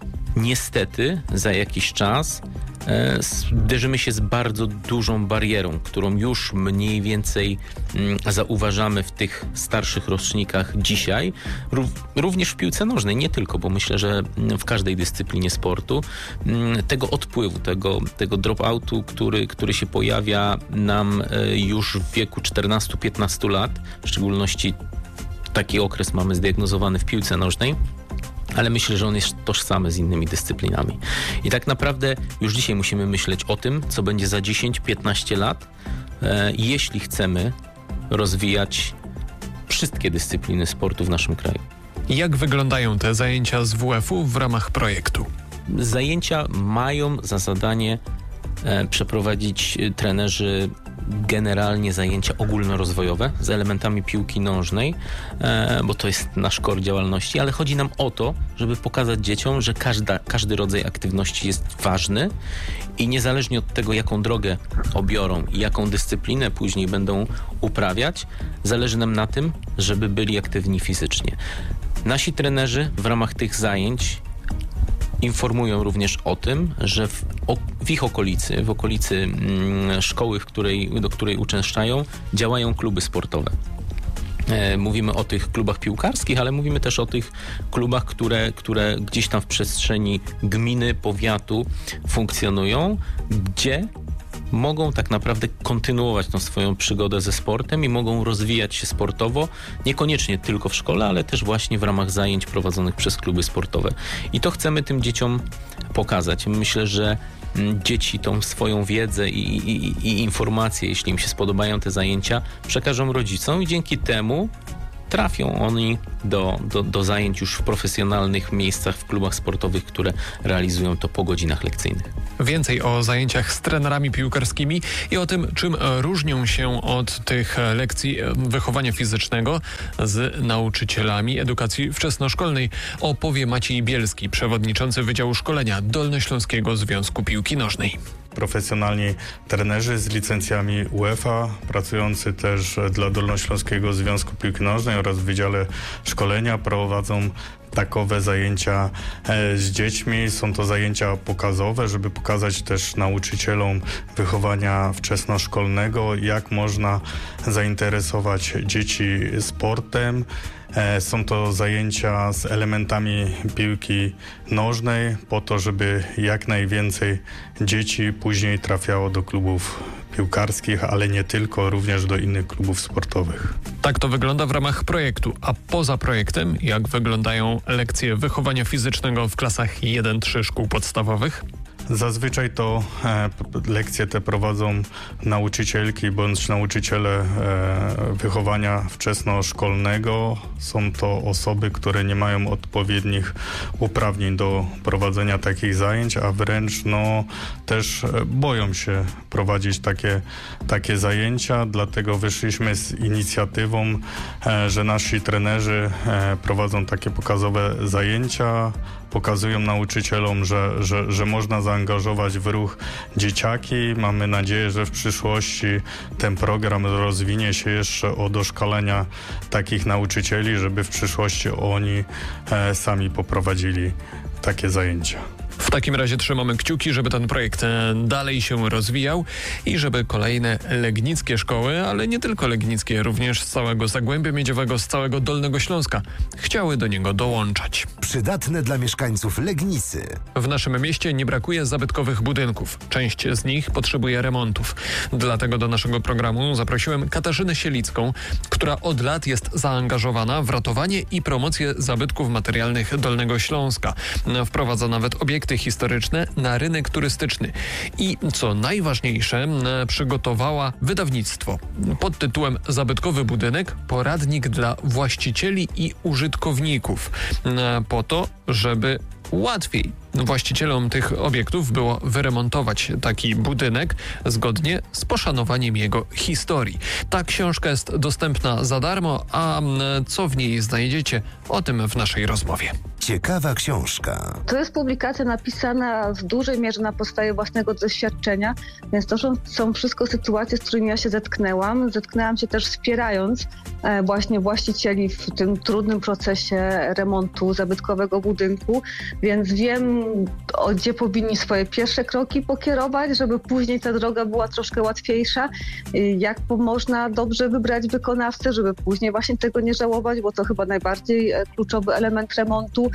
Speaker 5: niestety za jakiś czas zderzymy się z bardzo dużą barierą, którą już mniej więcej zauważamy w tych starszych rocznikach dzisiaj, również w piłce nożnej, nie tylko, bo myślę, że w każdej dyscyplinie sportu, tego odpływu, tego drop-outu, który się pojawia nam już w wieku 14-15 lat, w szczególności taki okres mamy zdiagnozowany w piłce nożnej, ale myślę, że on jest tożsamy z innymi dyscyplinami. I tak naprawdę już dzisiaj musimy myśleć o tym, co będzie za 10-15 lat, jeśli chcemy rozwijać wszystkie dyscypliny sportu w naszym kraju.
Speaker 2: Jak wyglądają te zajęcia z WF-u w ramach projektu?
Speaker 5: Zajęcia mają za zadanie przeprowadzić trenerzy generalnie zajęcia ogólnorozwojowe z elementami piłki nożnej, bo to jest nasz core działalności, ale chodzi nam o to, żeby pokazać dzieciom, że każdy rodzaj aktywności jest ważny i niezależnie od tego, jaką drogę obiorą i jaką dyscyplinę później będą uprawiać, zależy nam na tym, żeby byli aktywni fizycznie. Nasi trenerzy w ramach tych zajęć informują również o tym, że w ich okolicy, w okolicy szkoły, do której uczęszczają, działają kluby sportowe. Mówimy o tych klubach piłkarskich, ale mówimy też o tych klubach, które gdzieś tam w przestrzeni gminy, powiatu funkcjonują, gdzie mogą tak naprawdę kontynuować tą swoją przygodę ze sportem i mogą rozwijać się sportowo, niekoniecznie tylko w szkole, ale też właśnie w ramach zajęć prowadzonych przez kluby sportowe. I to chcemy tym dzieciom pokazać. Myślę, że dzieci tą swoją wiedzę i informacje, jeśli im się spodobają te zajęcia, przekażą rodzicom i dzięki temu trafią oni do zajęć już w profesjonalnych miejscach, w klubach sportowych, które realizują to po godzinach lekcyjnych.
Speaker 2: Więcej o zajęciach z trenerami piłkarskimi i o tym, czym różnią się od tych lekcji wychowania fizycznego z nauczycielami edukacji wczesnoszkolnej, opowie Maciej Bielski, przewodniczący Wydziału Szkolenia Dolnośląskiego Związku Piłki Nożnej.
Speaker 6: Profesjonalni trenerzy z licencjami UEFA, pracujący też dla Dolnośląskiego Związku Piłki Nożnej oraz w Wydziale Szkolenia, prowadzą takowe zajęcia z dziećmi. Są to zajęcia pokazowe, żeby pokazać też nauczycielom wychowania wczesnoszkolnego, jak można zainteresować dzieci sportem. Są to zajęcia z elementami piłki nożnej po to, żeby jak najwięcej dzieci później trafiało do klubów piłkarskich, ale nie tylko, również do innych klubów sportowych.
Speaker 2: Tak to wygląda w ramach projektu, a poza projektem jak wyglądają lekcje wychowania fizycznego w klasach 1-3 szkół podstawowych?
Speaker 6: Zazwyczaj to lekcje te prowadzą nauczycielki bądź nauczyciele wychowania wczesnoszkolnego. Są to osoby, które nie mają odpowiednich uprawnień do prowadzenia takich zajęć, a wręcz też boją się prowadzić takie zajęcia. Dlatego wyszliśmy z inicjatywą, że nasi trenerzy prowadzą takie pokazowe zajęcia, pokazują nauczycielom, że można zaangażować w ruch dzieciaki. Mamy nadzieję, że w przyszłości ten program rozwinie się jeszcze o doszkalenia takich nauczycieli, żeby w przyszłości oni sami poprowadzili takie zajęcia.
Speaker 2: W takim razie trzymamy kciuki, żeby ten projekt dalej się rozwijał i żeby kolejne legnickie szkoły, ale nie tylko legnickie, również z całego Zagłębia Miedziowego, z całego Dolnego Śląska chciały do niego dołączać.
Speaker 3: Przydatne dla mieszkańców Legnicy.
Speaker 2: W naszym mieście nie brakuje zabytkowych budynków. Część z nich potrzebuje remontów. Dlatego do naszego programu zaprosiłem Katarzynę Sielicką, która od lat jest zaangażowana w ratowanie i promocję zabytków materialnych Dolnego Śląska. Wprowadza nawet obiekty historyczne na rynek turystyczny i co najważniejsze, przygotowała wydawnictwo pod tytułem Zabytkowy budynek, poradnik dla właścicieli i użytkowników, po to, żeby łatwiej właścicielom tych obiektów było wyremontować taki budynek zgodnie z poszanowaniem jego historii. Ta książka jest dostępna za darmo, a co w niej znajdziecie, o tym w naszej rozmowie.
Speaker 3: Ciekawa książka.
Speaker 1: To jest publikacja napisana w dużej mierze na podstawie własnego doświadczenia, więc to są wszystko sytuacje, z którymi ja się zetknęłam. Zetknęłam się też wspierając właśnie właścicieli w tym trudnym procesie remontu zabytkowego budynku, więc wiem, gdzie powinni swoje pierwsze kroki pokierować, żeby później ta droga była troszkę łatwiejsza, jak można dobrze wybrać wykonawcę, żeby później właśnie tego nie żałować, bo to chyba najbardziej kluczowy element remontu.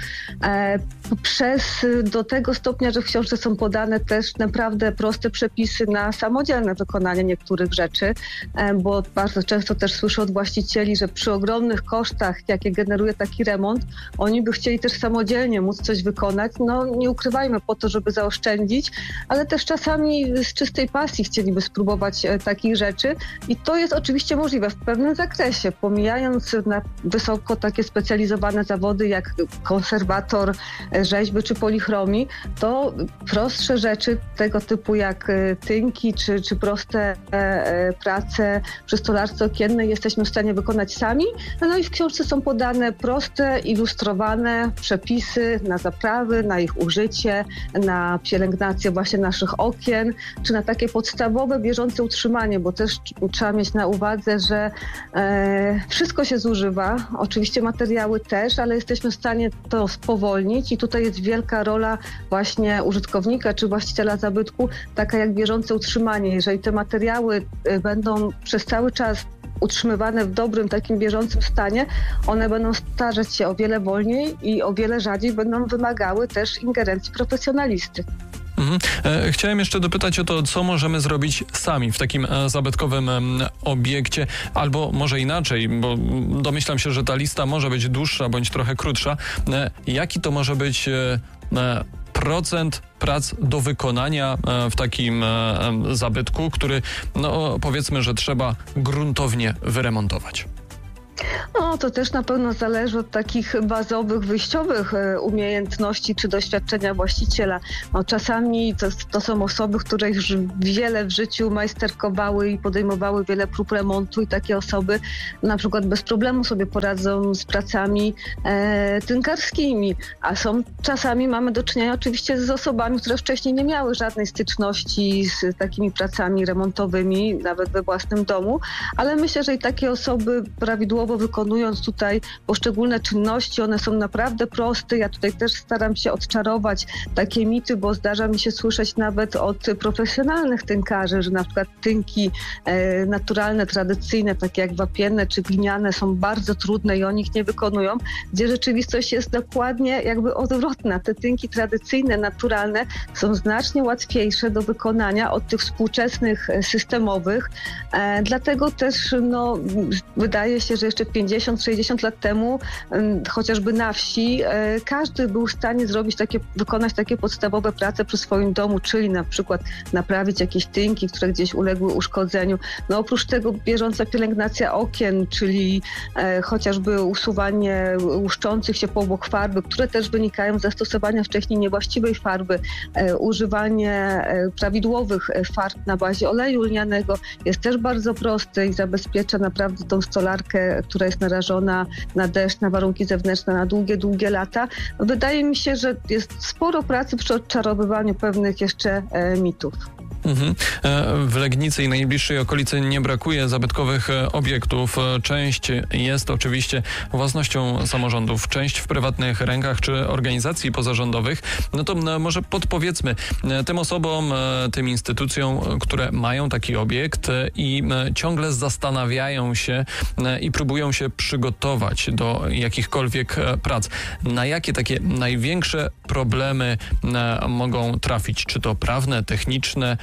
Speaker 1: Do tego stopnia, że w książce są podane też naprawdę proste przepisy na samodzielne wykonanie niektórych rzeczy, bo bardzo często też słyszę od właścicieli, że przy ogromnych kosztach, jakie generuje taki remont, oni by chcieli też samodzielnie móc coś wykonać. Nie ukrywajmy, po to, żeby zaoszczędzić, ale też czasami z czystej pasji chcieliby spróbować takich rzeczy i to jest oczywiście możliwe w pewnym zakresie, pomijając na wysoko takie specjalizowane zawody jak konserwator rzeźby czy polichromii, to prostsze rzeczy tego typu jak tynki czy proste prace przy stolarce okiennej jesteśmy w stanie wykonać sami. I w książce są podane proste, ilustrowane przepisy na zaprawy, na ich użycie, na pielęgnację właśnie naszych okien, czy na takie podstawowe, bieżące utrzymanie, bo też trzeba mieć na uwadze, że wszystko się zużywa, oczywiście materiały też, ale jesteśmy w stanie to spowolnić i tutaj jest wielka rola właśnie użytkownika czy właściciela zabytku, taka jak bieżące utrzymanie. Jeżeli te materiały będą przez cały czas utrzymywane w dobrym, takim bieżącym stanie, one będą starzeć się o wiele wolniej i o wiele rzadziej będą wymagały też ingerencji profesjonalisty.
Speaker 2: Chciałem jeszcze dopytać o to, co możemy zrobić sami w takim zabytkowym obiekcie, albo może inaczej, bo domyślam się, że ta lista może być dłuższa bądź trochę krótsza. Jaki to może być procent prac do wykonania w takim zabytku, który powiedzmy, że trzeba gruntownie wyremontować?
Speaker 7: No, to też na pewno zależy od takich bazowych, wyjściowych umiejętności czy doświadczenia właściciela. No, czasami to są osoby, które już wiele w życiu majsterkowały i podejmowały wiele prób remontu i takie osoby na przykład bez problemu sobie poradzą z pracami tynkarskimi. A czasami mamy do czynienia oczywiście z osobami, które wcześniej nie miały żadnej styczności z takimi pracami remontowymi, nawet we własnym domu, ale myślę, że i takie osoby prawidłowo wykonując tutaj poszczególne czynności, one są naprawdę proste. Ja tutaj też staram się odczarować takie mity, bo zdarza mi się słyszeć nawet od profesjonalnych tynkarzy, że na przykład tynki naturalne, tradycyjne, takie jak wapienne czy gliniane są bardzo trudne i oni ich nie wykonują, gdzie rzeczywistość jest dokładnie jakby odwrotna. Te tynki tradycyjne, naturalne są znacznie łatwiejsze do wykonania od tych współczesnych systemowych. Dlatego też wydaje się, że jeszcze 50-60 lat temu, chociażby na wsi, każdy był w stanie wykonać takie podstawowe prace przy swoim domu, czyli na przykład naprawić jakieś tynki, które gdzieś uległy uszkodzeniu. Oprócz tego bieżąca pielęgnacja okien, czyli chociażby usuwanie łuszczących się powłok farby, które też wynikają z zastosowania wcześniej niewłaściwej farby, używanie prawidłowych farb na bazie oleju lnianego jest też bardzo proste i zabezpiecza naprawdę tą stolarkę, która jest narażona na deszcz, na warunki zewnętrzne na długie, długie lata. Wydaje mi się, że jest sporo pracy przy odczarowywaniu pewnych jeszcze mitów.
Speaker 2: W Legnicy i najbliższej okolicy nie brakuje zabytkowych obiektów. Część jest oczywiście własnością samorządów, część w prywatnych rękach czy organizacji pozarządowych. To może podpowiedzmy tym osobom, tym instytucjom, które mają taki obiekt i ciągle zastanawiają się i próbują się przygotować do jakichkolwiek prac. Na jakie takie największe problemy mogą trafić? Czy to prawne, techniczne?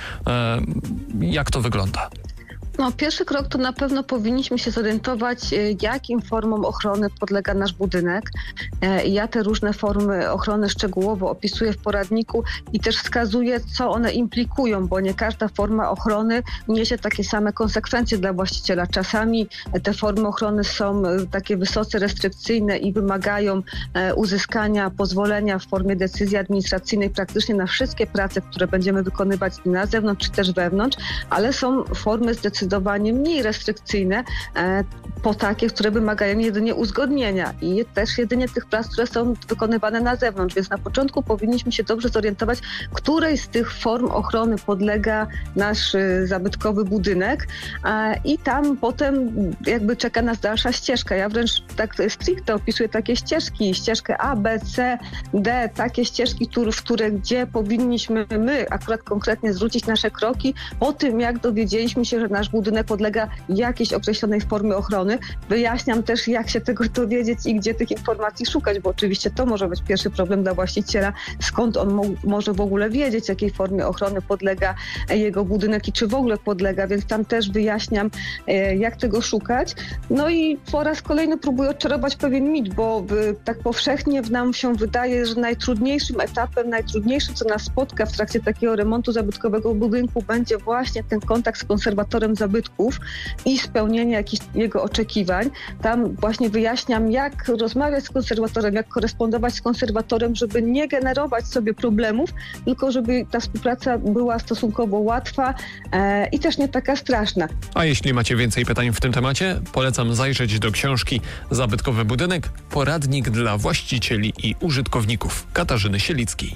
Speaker 2: Jak to wygląda?
Speaker 7: Pierwszy krok to na pewno powinniśmy się zorientować, jakim formom ochrony podlega nasz budynek. Ja te różne formy ochrony szczegółowo opisuję w poradniku i też wskazuję, co one implikują, bo nie każda forma ochrony niesie takie same konsekwencje dla właściciela. Czasami te formy ochrony są takie wysoce restrykcyjne i wymagają uzyskania pozwolenia w formie decyzji administracyjnej praktycznie na wszystkie prace, które będziemy wykonywać na zewnątrz czy też wewnątrz, ale są formy zdecydowanie mniej restrykcyjne, po takie, które wymagają jedynie uzgodnienia i też jedynie tych prac, które są wykonywane na zewnątrz. Więc na początku powinniśmy się dobrze zorientować, której z tych form ochrony podlega nasz zabytkowy budynek i tam potem jakby czeka nas dalsza ścieżka. Ja wręcz tak stricte opisuję takie ścieżki, ścieżkę A, B, C, D, takie ścieżki, gdzie powinniśmy my akurat konkretnie zwrócić nasze kroki po tym, jak dowiedzieliśmy się, że nasz budynek podlega jakiejś określonej formie ochrony. Wyjaśniam też, jak się tego dowiedzieć i gdzie tych informacji szukać, bo oczywiście to może być pierwszy problem dla właściciela, skąd on może w ogóle wiedzieć, jakiej formie ochrony podlega jego budynek i czy w ogóle podlega, więc tam też wyjaśniam, jak tego szukać. I po raz kolejny próbuję odczarować pewien mit, bo tak powszechnie nam się wydaje, że najtrudniejszym etapem, najtrudniejszym, co nas spotka w trakcie takiego remontu zabytkowego budynku, będzie właśnie ten kontakt z konserwatorem zabytków i spełnienie jakichś jego oczekiwań. Tam właśnie wyjaśniam, jak rozmawiać z konserwatorem, jak korespondować z konserwatorem, żeby nie generować sobie problemów, tylko żeby ta współpraca była stosunkowo łatwa i też nie taka straszna.
Speaker 2: A jeśli macie więcej pytań w tym temacie, polecam zajrzeć do książki Zabytkowy budynek, poradnik dla właścicieli i użytkowników Katarzyny Sielickiej.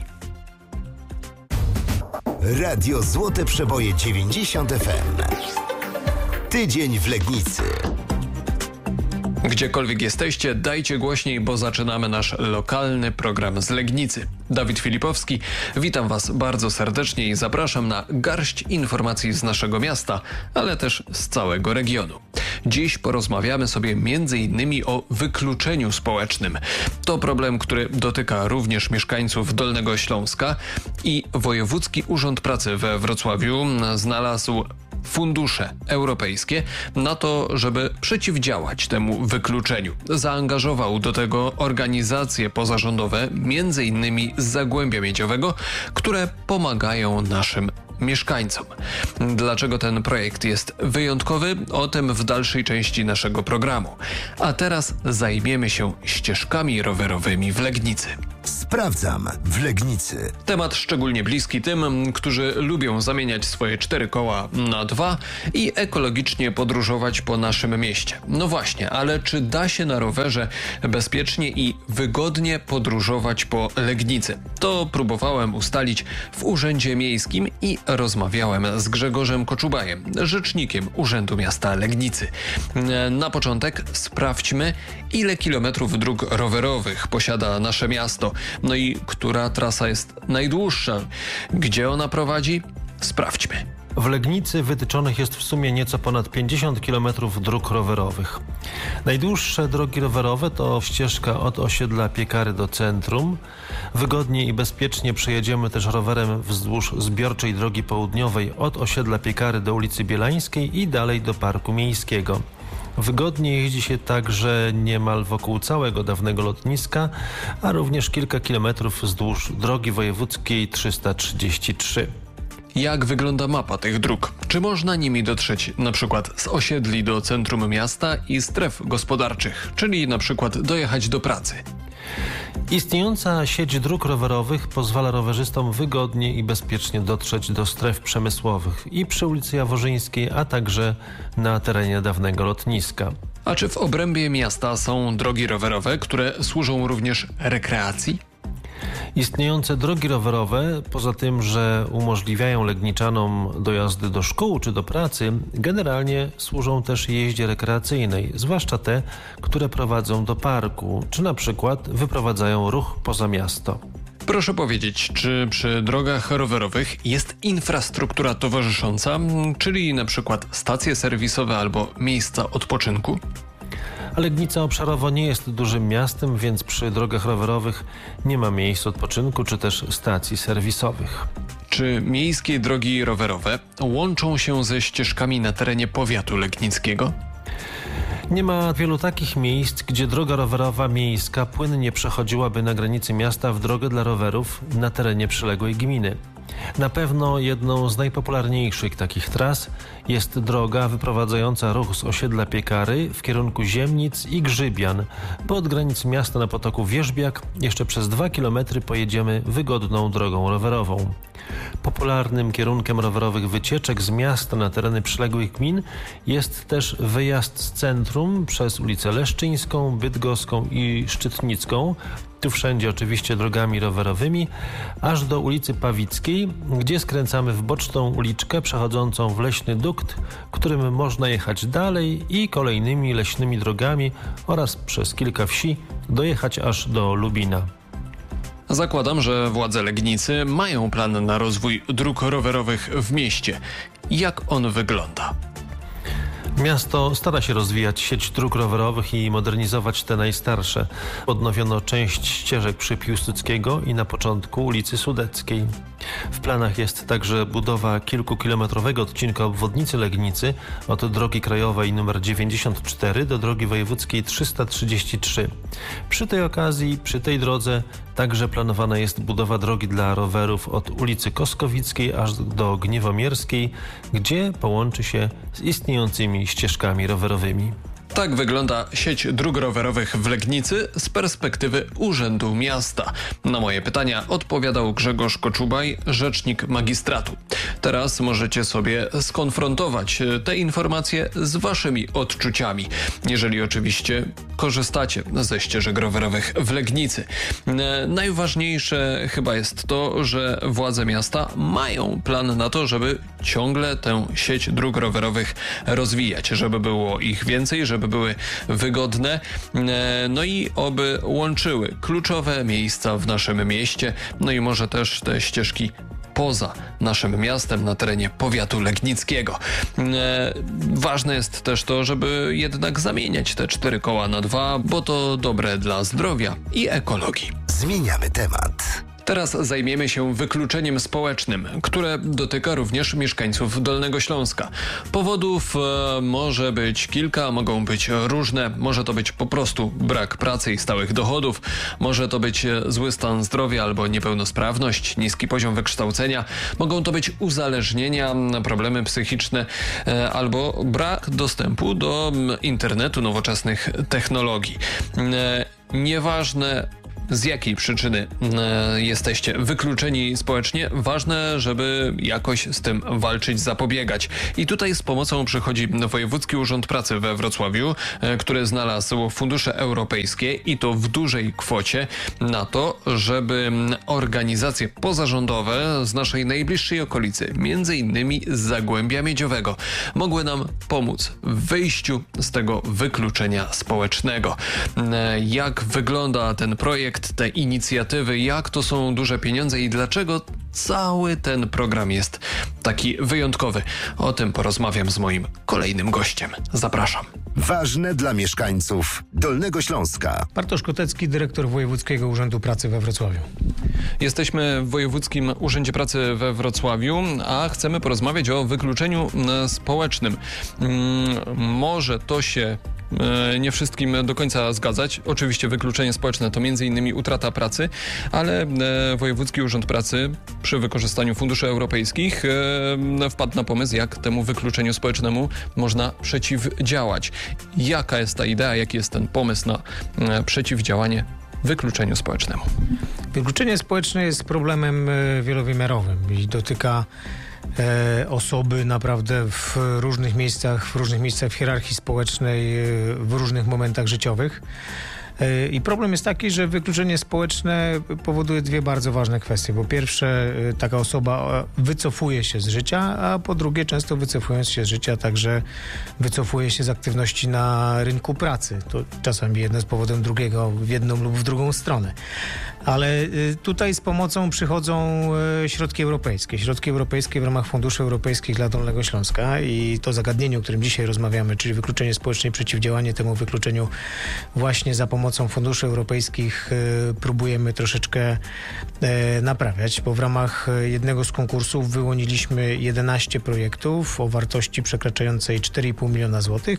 Speaker 3: Radio Złote Przeboje 90 FM. Tydzień w Legnicy.
Speaker 2: Gdziekolwiek jesteście, dajcie głośniej, bo zaczynamy nasz lokalny program z Legnicy. Dawid Filipowski, witam Was bardzo serdecznie i zapraszam na garść informacji z naszego miasta, ale też z całego regionu. Dziś porozmawiamy sobie m.in. o wykluczeniu społecznym. To problem, który dotyka również mieszkańców Dolnego Śląska i Wojewódzki Urząd Pracy we Wrocławiu znalazł fundusze europejskie na to, żeby przeciwdziałać temu wykluczeniu. Zaangażował do tego organizacje pozarządowe, m.in. z Zagłębia Miedziowego, które pomagają naszym mieszkańcom. Dlaczego ten projekt jest wyjątkowy? O tym w dalszej części naszego programu. A teraz zajmiemy się ścieżkami rowerowymi w Legnicy.
Speaker 3: Sprawdzam w Legnicy.
Speaker 2: Temat szczególnie bliski tym, którzy lubią zamieniać swoje 4 koła na 2 i ekologicznie podróżować po naszym mieście. No właśnie, ale czy da się na rowerze bezpiecznie i wygodnie podróżować po Legnicy? To próbowałem ustalić w Urzędzie Miejskim i rozmawiałem z Grzegorzem Koczubajem, rzecznikiem Urzędu Miasta Legnicy. Na początek sprawdźmy, ile kilometrów dróg rowerowych posiada nasze miasto. No i która trasa jest najdłuższa? Gdzie ona prowadzi? Sprawdźmy.
Speaker 8: W Legnicy wytyczonych jest w sumie nieco ponad 50 km dróg rowerowych. Najdłuższe drogi rowerowe to ścieżka od osiedla Piekary do centrum. Wygodnie i bezpiecznie przejedziemy też rowerem wzdłuż zbiorczej drogi południowej od osiedla Piekary do ulicy Bielańskiej i dalej do Parku Miejskiego. Wygodnie jeździ się także niemal wokół całego dawnego lotniska, a również kilka kilometrów wzdłuż drogi wojewódzkiej 333.
Speaker 2: Jak wygląda mapa tych dróg? Czy można nimi dotrzeć na przykład z osiedli do centrum miasta i stref gospodarczych, czyli na przykład dojechać do pracy?
Speaker 8: Istniejąca sieć dróg rowerowych pozwala rowerzystom wygodnie i bezpiecznie dotrzeć do stref przemysłowych i przy ulicy Jaworzyńskiej, a także na terenie dawnego lotniska.
Speaker 2: A czy w obrębie miasta są drogi rowerowe, które służą również rekreacji?
Speaker 8: Istniejące drogi rowerowe, poza tym, że umożliwiają Legniczanom dojazdy do szkół czy do pracy, generalnie służą też jeździe rekreacyjnej, zwłaszcza te, które prowadzą do parku, czy na przykład wyprowadzają ruch poza miasto.
Speaker 2: Proszę powiedzieć, czy przy drogach rowerowych jest infrastruktura towarzysząca, czyli na przykład stacje serwisowe albo miejsca odpoczynku?
Speaker 8: Legnica obszarowo nie jest dużym miastem, więc przy drogach rowerowych nie ma miejsc odpoczynku czy też stacji serwisowych.
Speaker 2: Czy miejskie drogi rowerowe łączą się ze ścieżkami na terenie powiatu legnickiego?
Speaker 8: Nie ma wielu takich miejsc, gdzie droga rowerowa miejska płynnie przechodziłaby na granicy miasta w drogę dla rowerów na terenie przyległej gminy. Na pewno jedną z najpopularniejszych takich tras jest droga wyprowadzająca ruch z osiedla Piekary w kierunku Ziemnic i Grzybian, bo od granic miasta na potoku Wierzbiak jeszcze przez 2 km pojedziemy wygodną drogą rowerową. Popularnym kierunkiem rowerowych wycieczek z miasta na tereny przyległych gmin jest też wyjazd z centrum przez ulicę Leszczyńską, Bydgoską i Szczytnicką, tu wszędzie oczywiście drogami rowerowymi, aż do ulicy Pawickiej, gdzie skręcamy w boczną uliczkę przechodzącą w leśny dukt, którym można jechać dalej i kolejnymi leśnymi drogami oraz przez kilka wsi dojechać aż do Lubina.
Speaker 2: Zakładam, że władze Legnicy mają plan na rozwój dróg rowerowych w mieście. Jak on wygląda?
Speaker 8: Miasto stara się rozwijać sieć dróg rowerowych i modernizować te najstarsze. Odnowiono część ścieżek przy Piłsudskiego i na początku ulicy Sudeckiej. W planach jest także budowa kilkukilometrowego odcinka obwodnicy Legnicy od drogi krajowej nr 94 do drogi wojewódzkiej 333. Przy tej okazji, przy tej drodze także planowana jest budowa drogi dla rowerów od ulicy Koskowickiej aż do Gniewomierskiej, gdzie połączy się z istniejącymi ścieżkami rowerowymi.
Speaker 2: Tak wygląda sieć dróg rowerowych w Legnicy z perspektywy Urzędu Miasta. Na moje pytania odpowiadał Grzegorz Koczubaj, rzecznik magistratu. Teraz możecie sobie skonfrontować te informacje z waszymi odczuciami, jeżeli oczywiście korzystacie ze ścieżek rowerowych w Legnicy. Najważniejsze chyba jest to, że władze miasta mają plan na to, żeby ciągle tę sieć dróg rowerowych rozwijać, żeby było ich więcej, żeby były wygodne, no i oby łączyły kluczowe miejsca w naszym mieście, no i może też te ścieżki poza naszym miastem, na terenie powiatu legnickiego. Ważne jest też to, żeby jednak zamieniać te 4 koła na 2, bo to dobre dla zdrowia i ekologii.
Speaker 3: Zmieniamy temat.
Speaker 2: Teraz zajmiemy się wykluczeniem społecznym, które dotyka również mieszkańców Dolnego Śląska. Powodów może być kilka, mogą być różne. Może to być po prostu brak pracy i stałych dochodów. Może to być zły stan zdrowia albo niepełnosprawność, niski poziom wykształcenia. Mogą to być uzależnienia, problemy psychiczne albo brak dostępu do internetu, nowoczesnych technologii. Nieważne, z jakiej przyczyny jesteście wykluczeni społecznie, ważne, żeby jakoś z tym walczyć, zapobiegać. I tutaj z pomocą przychodzi Wojewódzki Urząd Pracy we Wrocławiu, który znalazł fundusze europejskie i to w dużej kwocie na to, żeby organizacje pozarządowe z naszej najbliższej okolicy, między innymi z Zagłębia Miedziowego, mogły nam pomóc w wyjściu z tego wykluczenia społecznego. Jak wygląda ten projekt, te inicjatywy, jak to są duże pieniądze i dlaczego cały ten program jest taki wyjątkowy? O tym porozmawiam z moim kolejnym gościem. Zapraszam.
Speaker 3: Ważne dla mieszkańców Dolnego Śląska.
Speaker 9: Bartosz Kotecki, dyrektor Wojewódzkiego Urzędu Pracy we Wrocławiu.
Speaker 2: Jesteśmy w Wojewódzkim Urzędzie Pracy we Wrocławiu, a chcemy porozmawiać o wykluczeniu społecznym. Może to się nie wszystkim do końca zgadzać. Oczywiście wykluczenie społeczne to m.in. utrata pracy, ale Wojewódzki Urząd Pracy przy wykorzystaniu funduszy europejskich wpadł na pomysł, jak temu wykluczeniu społecznemu można przeciwdziałać. Jaka jest ta idea, jaki jest ten pomysł na przeciwdziałanie wykluczeniu społecznemu?
Speaker 9: Wykluczenie społeczne jest problemem wielowymiarowym i dotyka osoby naprawdę w różnych miejscach w hierarchii społecznej, w różnych momentach życiowych. I problem jest taki, że wykluczenie społeczne powoduje 2 bardzo ważne kwestie. Po pierwsze, taka osoba wycofuje się z życia, a po drugie, często wycofując się z życia, także wycofuje się z aktywności na rynku pracy. To czasami jedno z powodem drugiego, w jedną lub w drugą stronę. Ale tutaj z pomocą przychodzą środki europejskie. Środki europejskie w ramach funduszy europejskich dla Dolnego Śląska i to zagadnienie, o którym dzisiaj rozmawiamy, czyli wykluczenie społeczne i przeciwdziałanie temu wykluczeniu właśnie za pomocą funduszy europejskich próbujemy troszeczkę naprawiać, bo w ramach jednego z konkursów wyłoniliśmy 11 projektów o wartości przekraczającej 4,5 miliona złotych,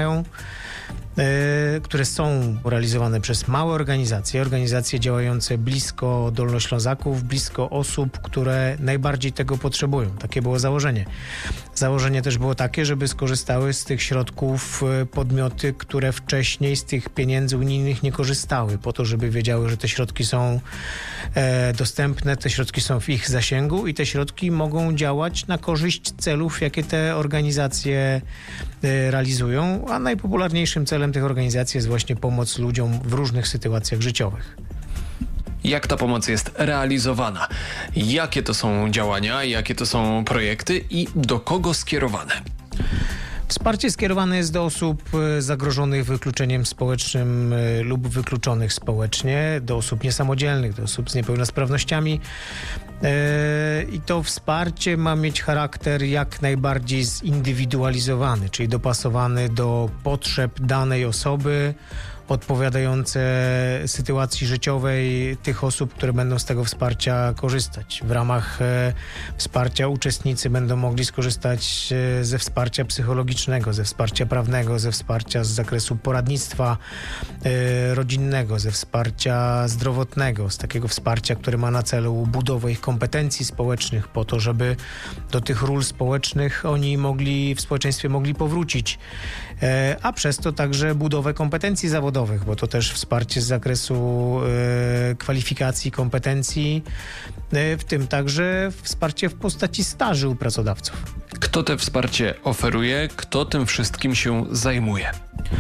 Speaker 9: które są realizowane przez małe organizacje działające blisko Dolnoślązaków, blisko osób, które najbardziej tego potrzebują. Takie było założenie. Założenie też było takie, żeby skorzystały z tych środków podmioty, które wcześniej z tych pieniędzy unijnych nie korzystały, po to, żeby wiedziały, że te środki są dostępne, te środki są w ich zasięgu i te środki mogą działać na korzyść celów, jakie te organizacje realizują, a najpopularniejszym celem tych organizacji jest właśnie pomoc ludziom w różnych sytuacjach życiowych.
Speaker 2: Jak ta pomoc jest realizowana? Jakie to są działania, jakie to są projekty i do kogo skierowane?
Speaker 9: Wsparcie skierowane jest do osób zagrożonych wykluczeniem społecznym lub wykluczonych społecznie, do osób niesamodzielnych, do osób z niepełnosprawnościami. I to wsparcie ma mieć charakter jak najbardziej zindywidualizowany, czyli dopasowany do potrzeb danej osoby, odpowiadające sytuacji życiowej tych osób, które będą z tego wsparcia korzystać. W ramach wsparcia uczestnicy będą mogli skorzystać ze wsparcia psychologicznego, ze wsparcia prawnego, ze wsparcia z zakresu poradnictwa rodzinnego, ze wsparcia zdrowotnego, z takiego wsparcia, które ma na celu budowę ich kompetencji społecznych po to, żeby do tych ról społecznych oni w społeczeństwie mogli powrócić, a przez to także budowę kompetencji zawodowych, bo to też wsparcie z zakresu kwalifikacji, kompetencji, w tym także wsparcie w postaci staży u pracodawców.
Speaker 2: Kto to wsparcie oferuje? Kto tym wszystkim się zajmuje?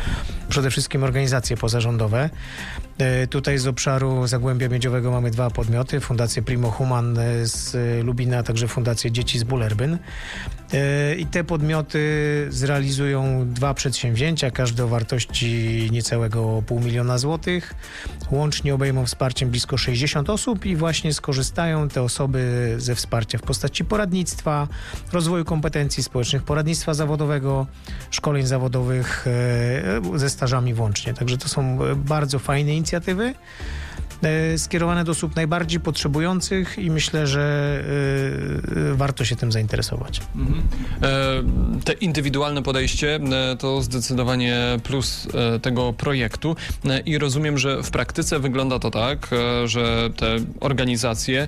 Speaker 9: przede wszystkim organizacje pozarządowe. Tutaj z obszaru Zagłębia Miedziowego mamy 2 podmioty, Fundację Primo Human z Lubina, a także Fundację Dzieci z Bullerbyn. I te podmioty zrealizują 2 przedsięwzięcia, każde o wartości niecałego 500 000 złotych. Łącznie obejmą wsparciem blisko 60 osób i właśnie skorzystają te osoby ze wsparcia w postaci poradnictwa, rozwoju kompetencji społecznych, poradnictwa zawodowego, szkoleń zawodowych ze stażami włącznie. Także to są bardzo fajne inicjatywy skierowane do osób najbardziej potrzebujących i myślę, że warto się tym zainteresować.
Speaker 2: Te indywidualne podejście to zdecydowanie plus tego projektu i rozumiem, że w praktyce wygląda to tak, że te organizacje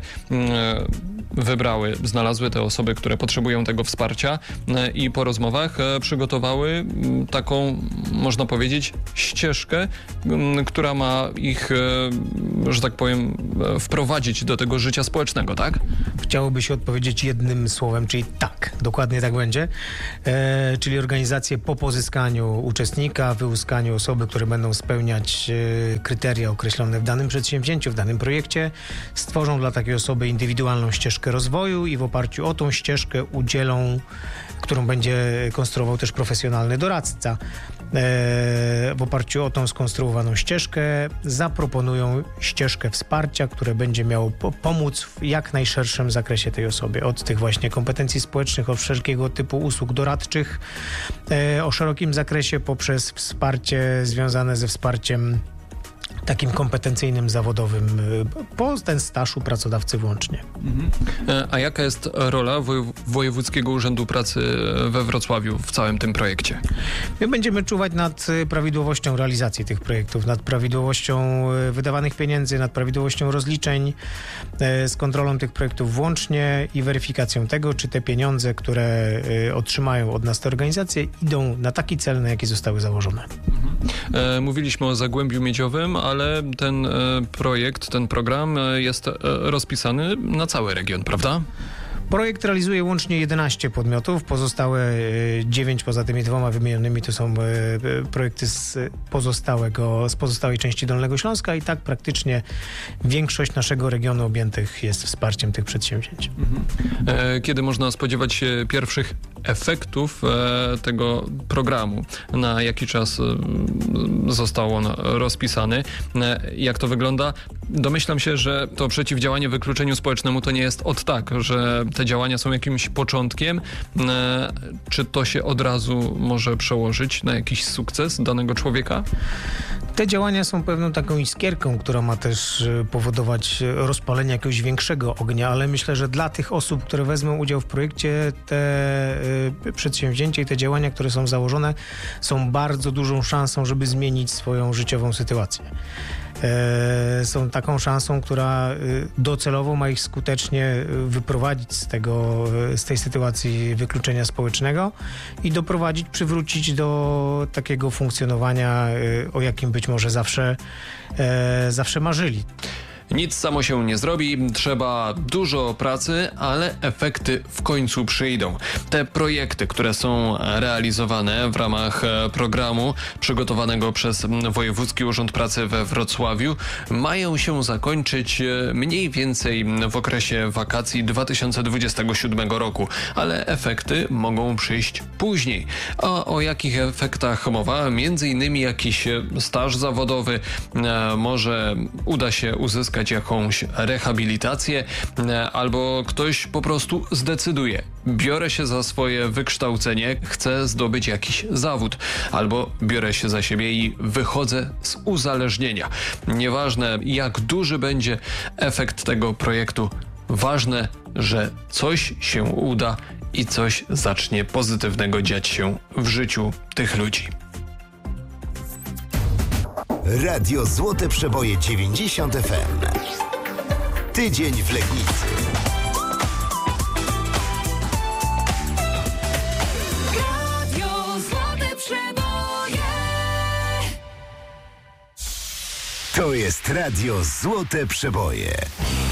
Speaker 2: znalazły te osoby, które potrzebują tego wsparcia i po rozmowach przygotowały taką, można powiedzieć, ścieżkę, która ma ich, że tak powiem, wprowadzić do tego życia społecznego, tak?
Speaker 9: Chciałoby się odpowiedzieć jednym słowem, czyli tak, dokładnie tak będzie. Czyli organizacje po pozyskaniu uczestnika, wyłuskaniu osoby, które będą spełniać kryteria określone w danym przedsięwzięciu, w danym projekcie, stworzą dla takiej osoby indywidualną ścieżkę rozwoju i w oparciu o tą ścieżkę udzielą, którą będzie konstruował też profesjonalny doradca. W oparciu o tą skonstruowaną ścieżkę zaproponują ścieżkę wsparcia, które będzie miało pomóc w jak najszerszym zakresie tej osobie. Od tych właśnie kompetencji społecznych, od wszelkiego typu usług doradczych o szerokim zakresie poprzez wsparcie związane ze wsparciem takim kompetencyjnym, zawodowym, po ten staż u pracodawcy włącznie.
Speaker 2: A jaka jest rola Wojewódzkiego Urzędu Pracy we Wrocławiu w całym tym projekcie?
Speaker 9: My będziemy czuwać nad prawidłowością realizacji tych projektów, nad prawidłowością wydawanych pieniędzy, nad prawidłowością rozliczeń, z kontrolą tych projektów włącznie i weryfikacją tego, czy te pieniądze, które otrzymają od nas te organizacje, idą na taki cel, na jaki zostały założone.
Speaker 2: Mówiliśmy o Zagłębiu Miedziowym, ale ten projekt, ten program jest rozpisany na cały region, prawda?
Speaker 9: Projekt realizuje łącznie 11 podmiotów, pozostałe 9 poza tymi 2 wymienionymi to są projekty z pozostałej części Dolnego Śląska i tak praktycznie większość naszego regionu objętych jest wsparciem tych przedsięwzięć.
Speaker 2: Kiedy można spodziewać się pierwszych efektów tego programu? Na jaki czas został on rozpisany? Jak to wygląda? Domyślam się, że to przeciwdziałanie wykluczeniu społecznemu to nie jest od tak, że te działania są jakimś początkiem. Czy to się od razu może przełożyć na jakiś sukces danego człowieka?
Speaker 9: Te działania są pewną taką iskierką, która ma też powodować rozpalenie jakiegoś większego ognia, ale myślę, że dla tych osób, które wezmą udział w projekcie, te przedsięwzięcia i te działania, które są założone, są bardzo dużą szansą, żeby zmienić swoją życiową sytuację. Są taką szansą, która docelowo ma ich skutecznie wyprowadzić z tej sytuacji wykluczenia społecznego i przywrócić do takiego funkcjonowania, o jakim być może zawsze marzyli.
Speaker 2: Nic samo się nie zrobi, trzeba dużo pracy, ale efekty w końcu przyjdą. Te projekty, które są realizowane w ramach programu przygotowanego przez Wojewódzki Urząd Pracy we Wrocławiu, mają się zakończyć mniej więcej w okresie wakacji 2027 roku, ale efekty mogą przyjść później. A o jakich efektach mowa? Między innymi jakiś staż zawodowy, może uda się uzyskać jakąś rehabilitację, albo ktoś po prostu zdecyduje: biorę się za swoje wykształcenie, chcę zdobyć jakiś zawód, albo biorę się za siebie i wychodzę z uzależnienia. Nieważne, jak duży będzie efekt tego projektu, ważne, że coś się uda i coś zacznie pozytywnego dziać się w życiu tych ludzi.
Speaker 3: Radio Złote Przeboje 90 FM. Tydzień w Legnicy.
Speaker 10: Radio Złote Przeboje.
Speaker 3: To jest Radio Złote Przeboje.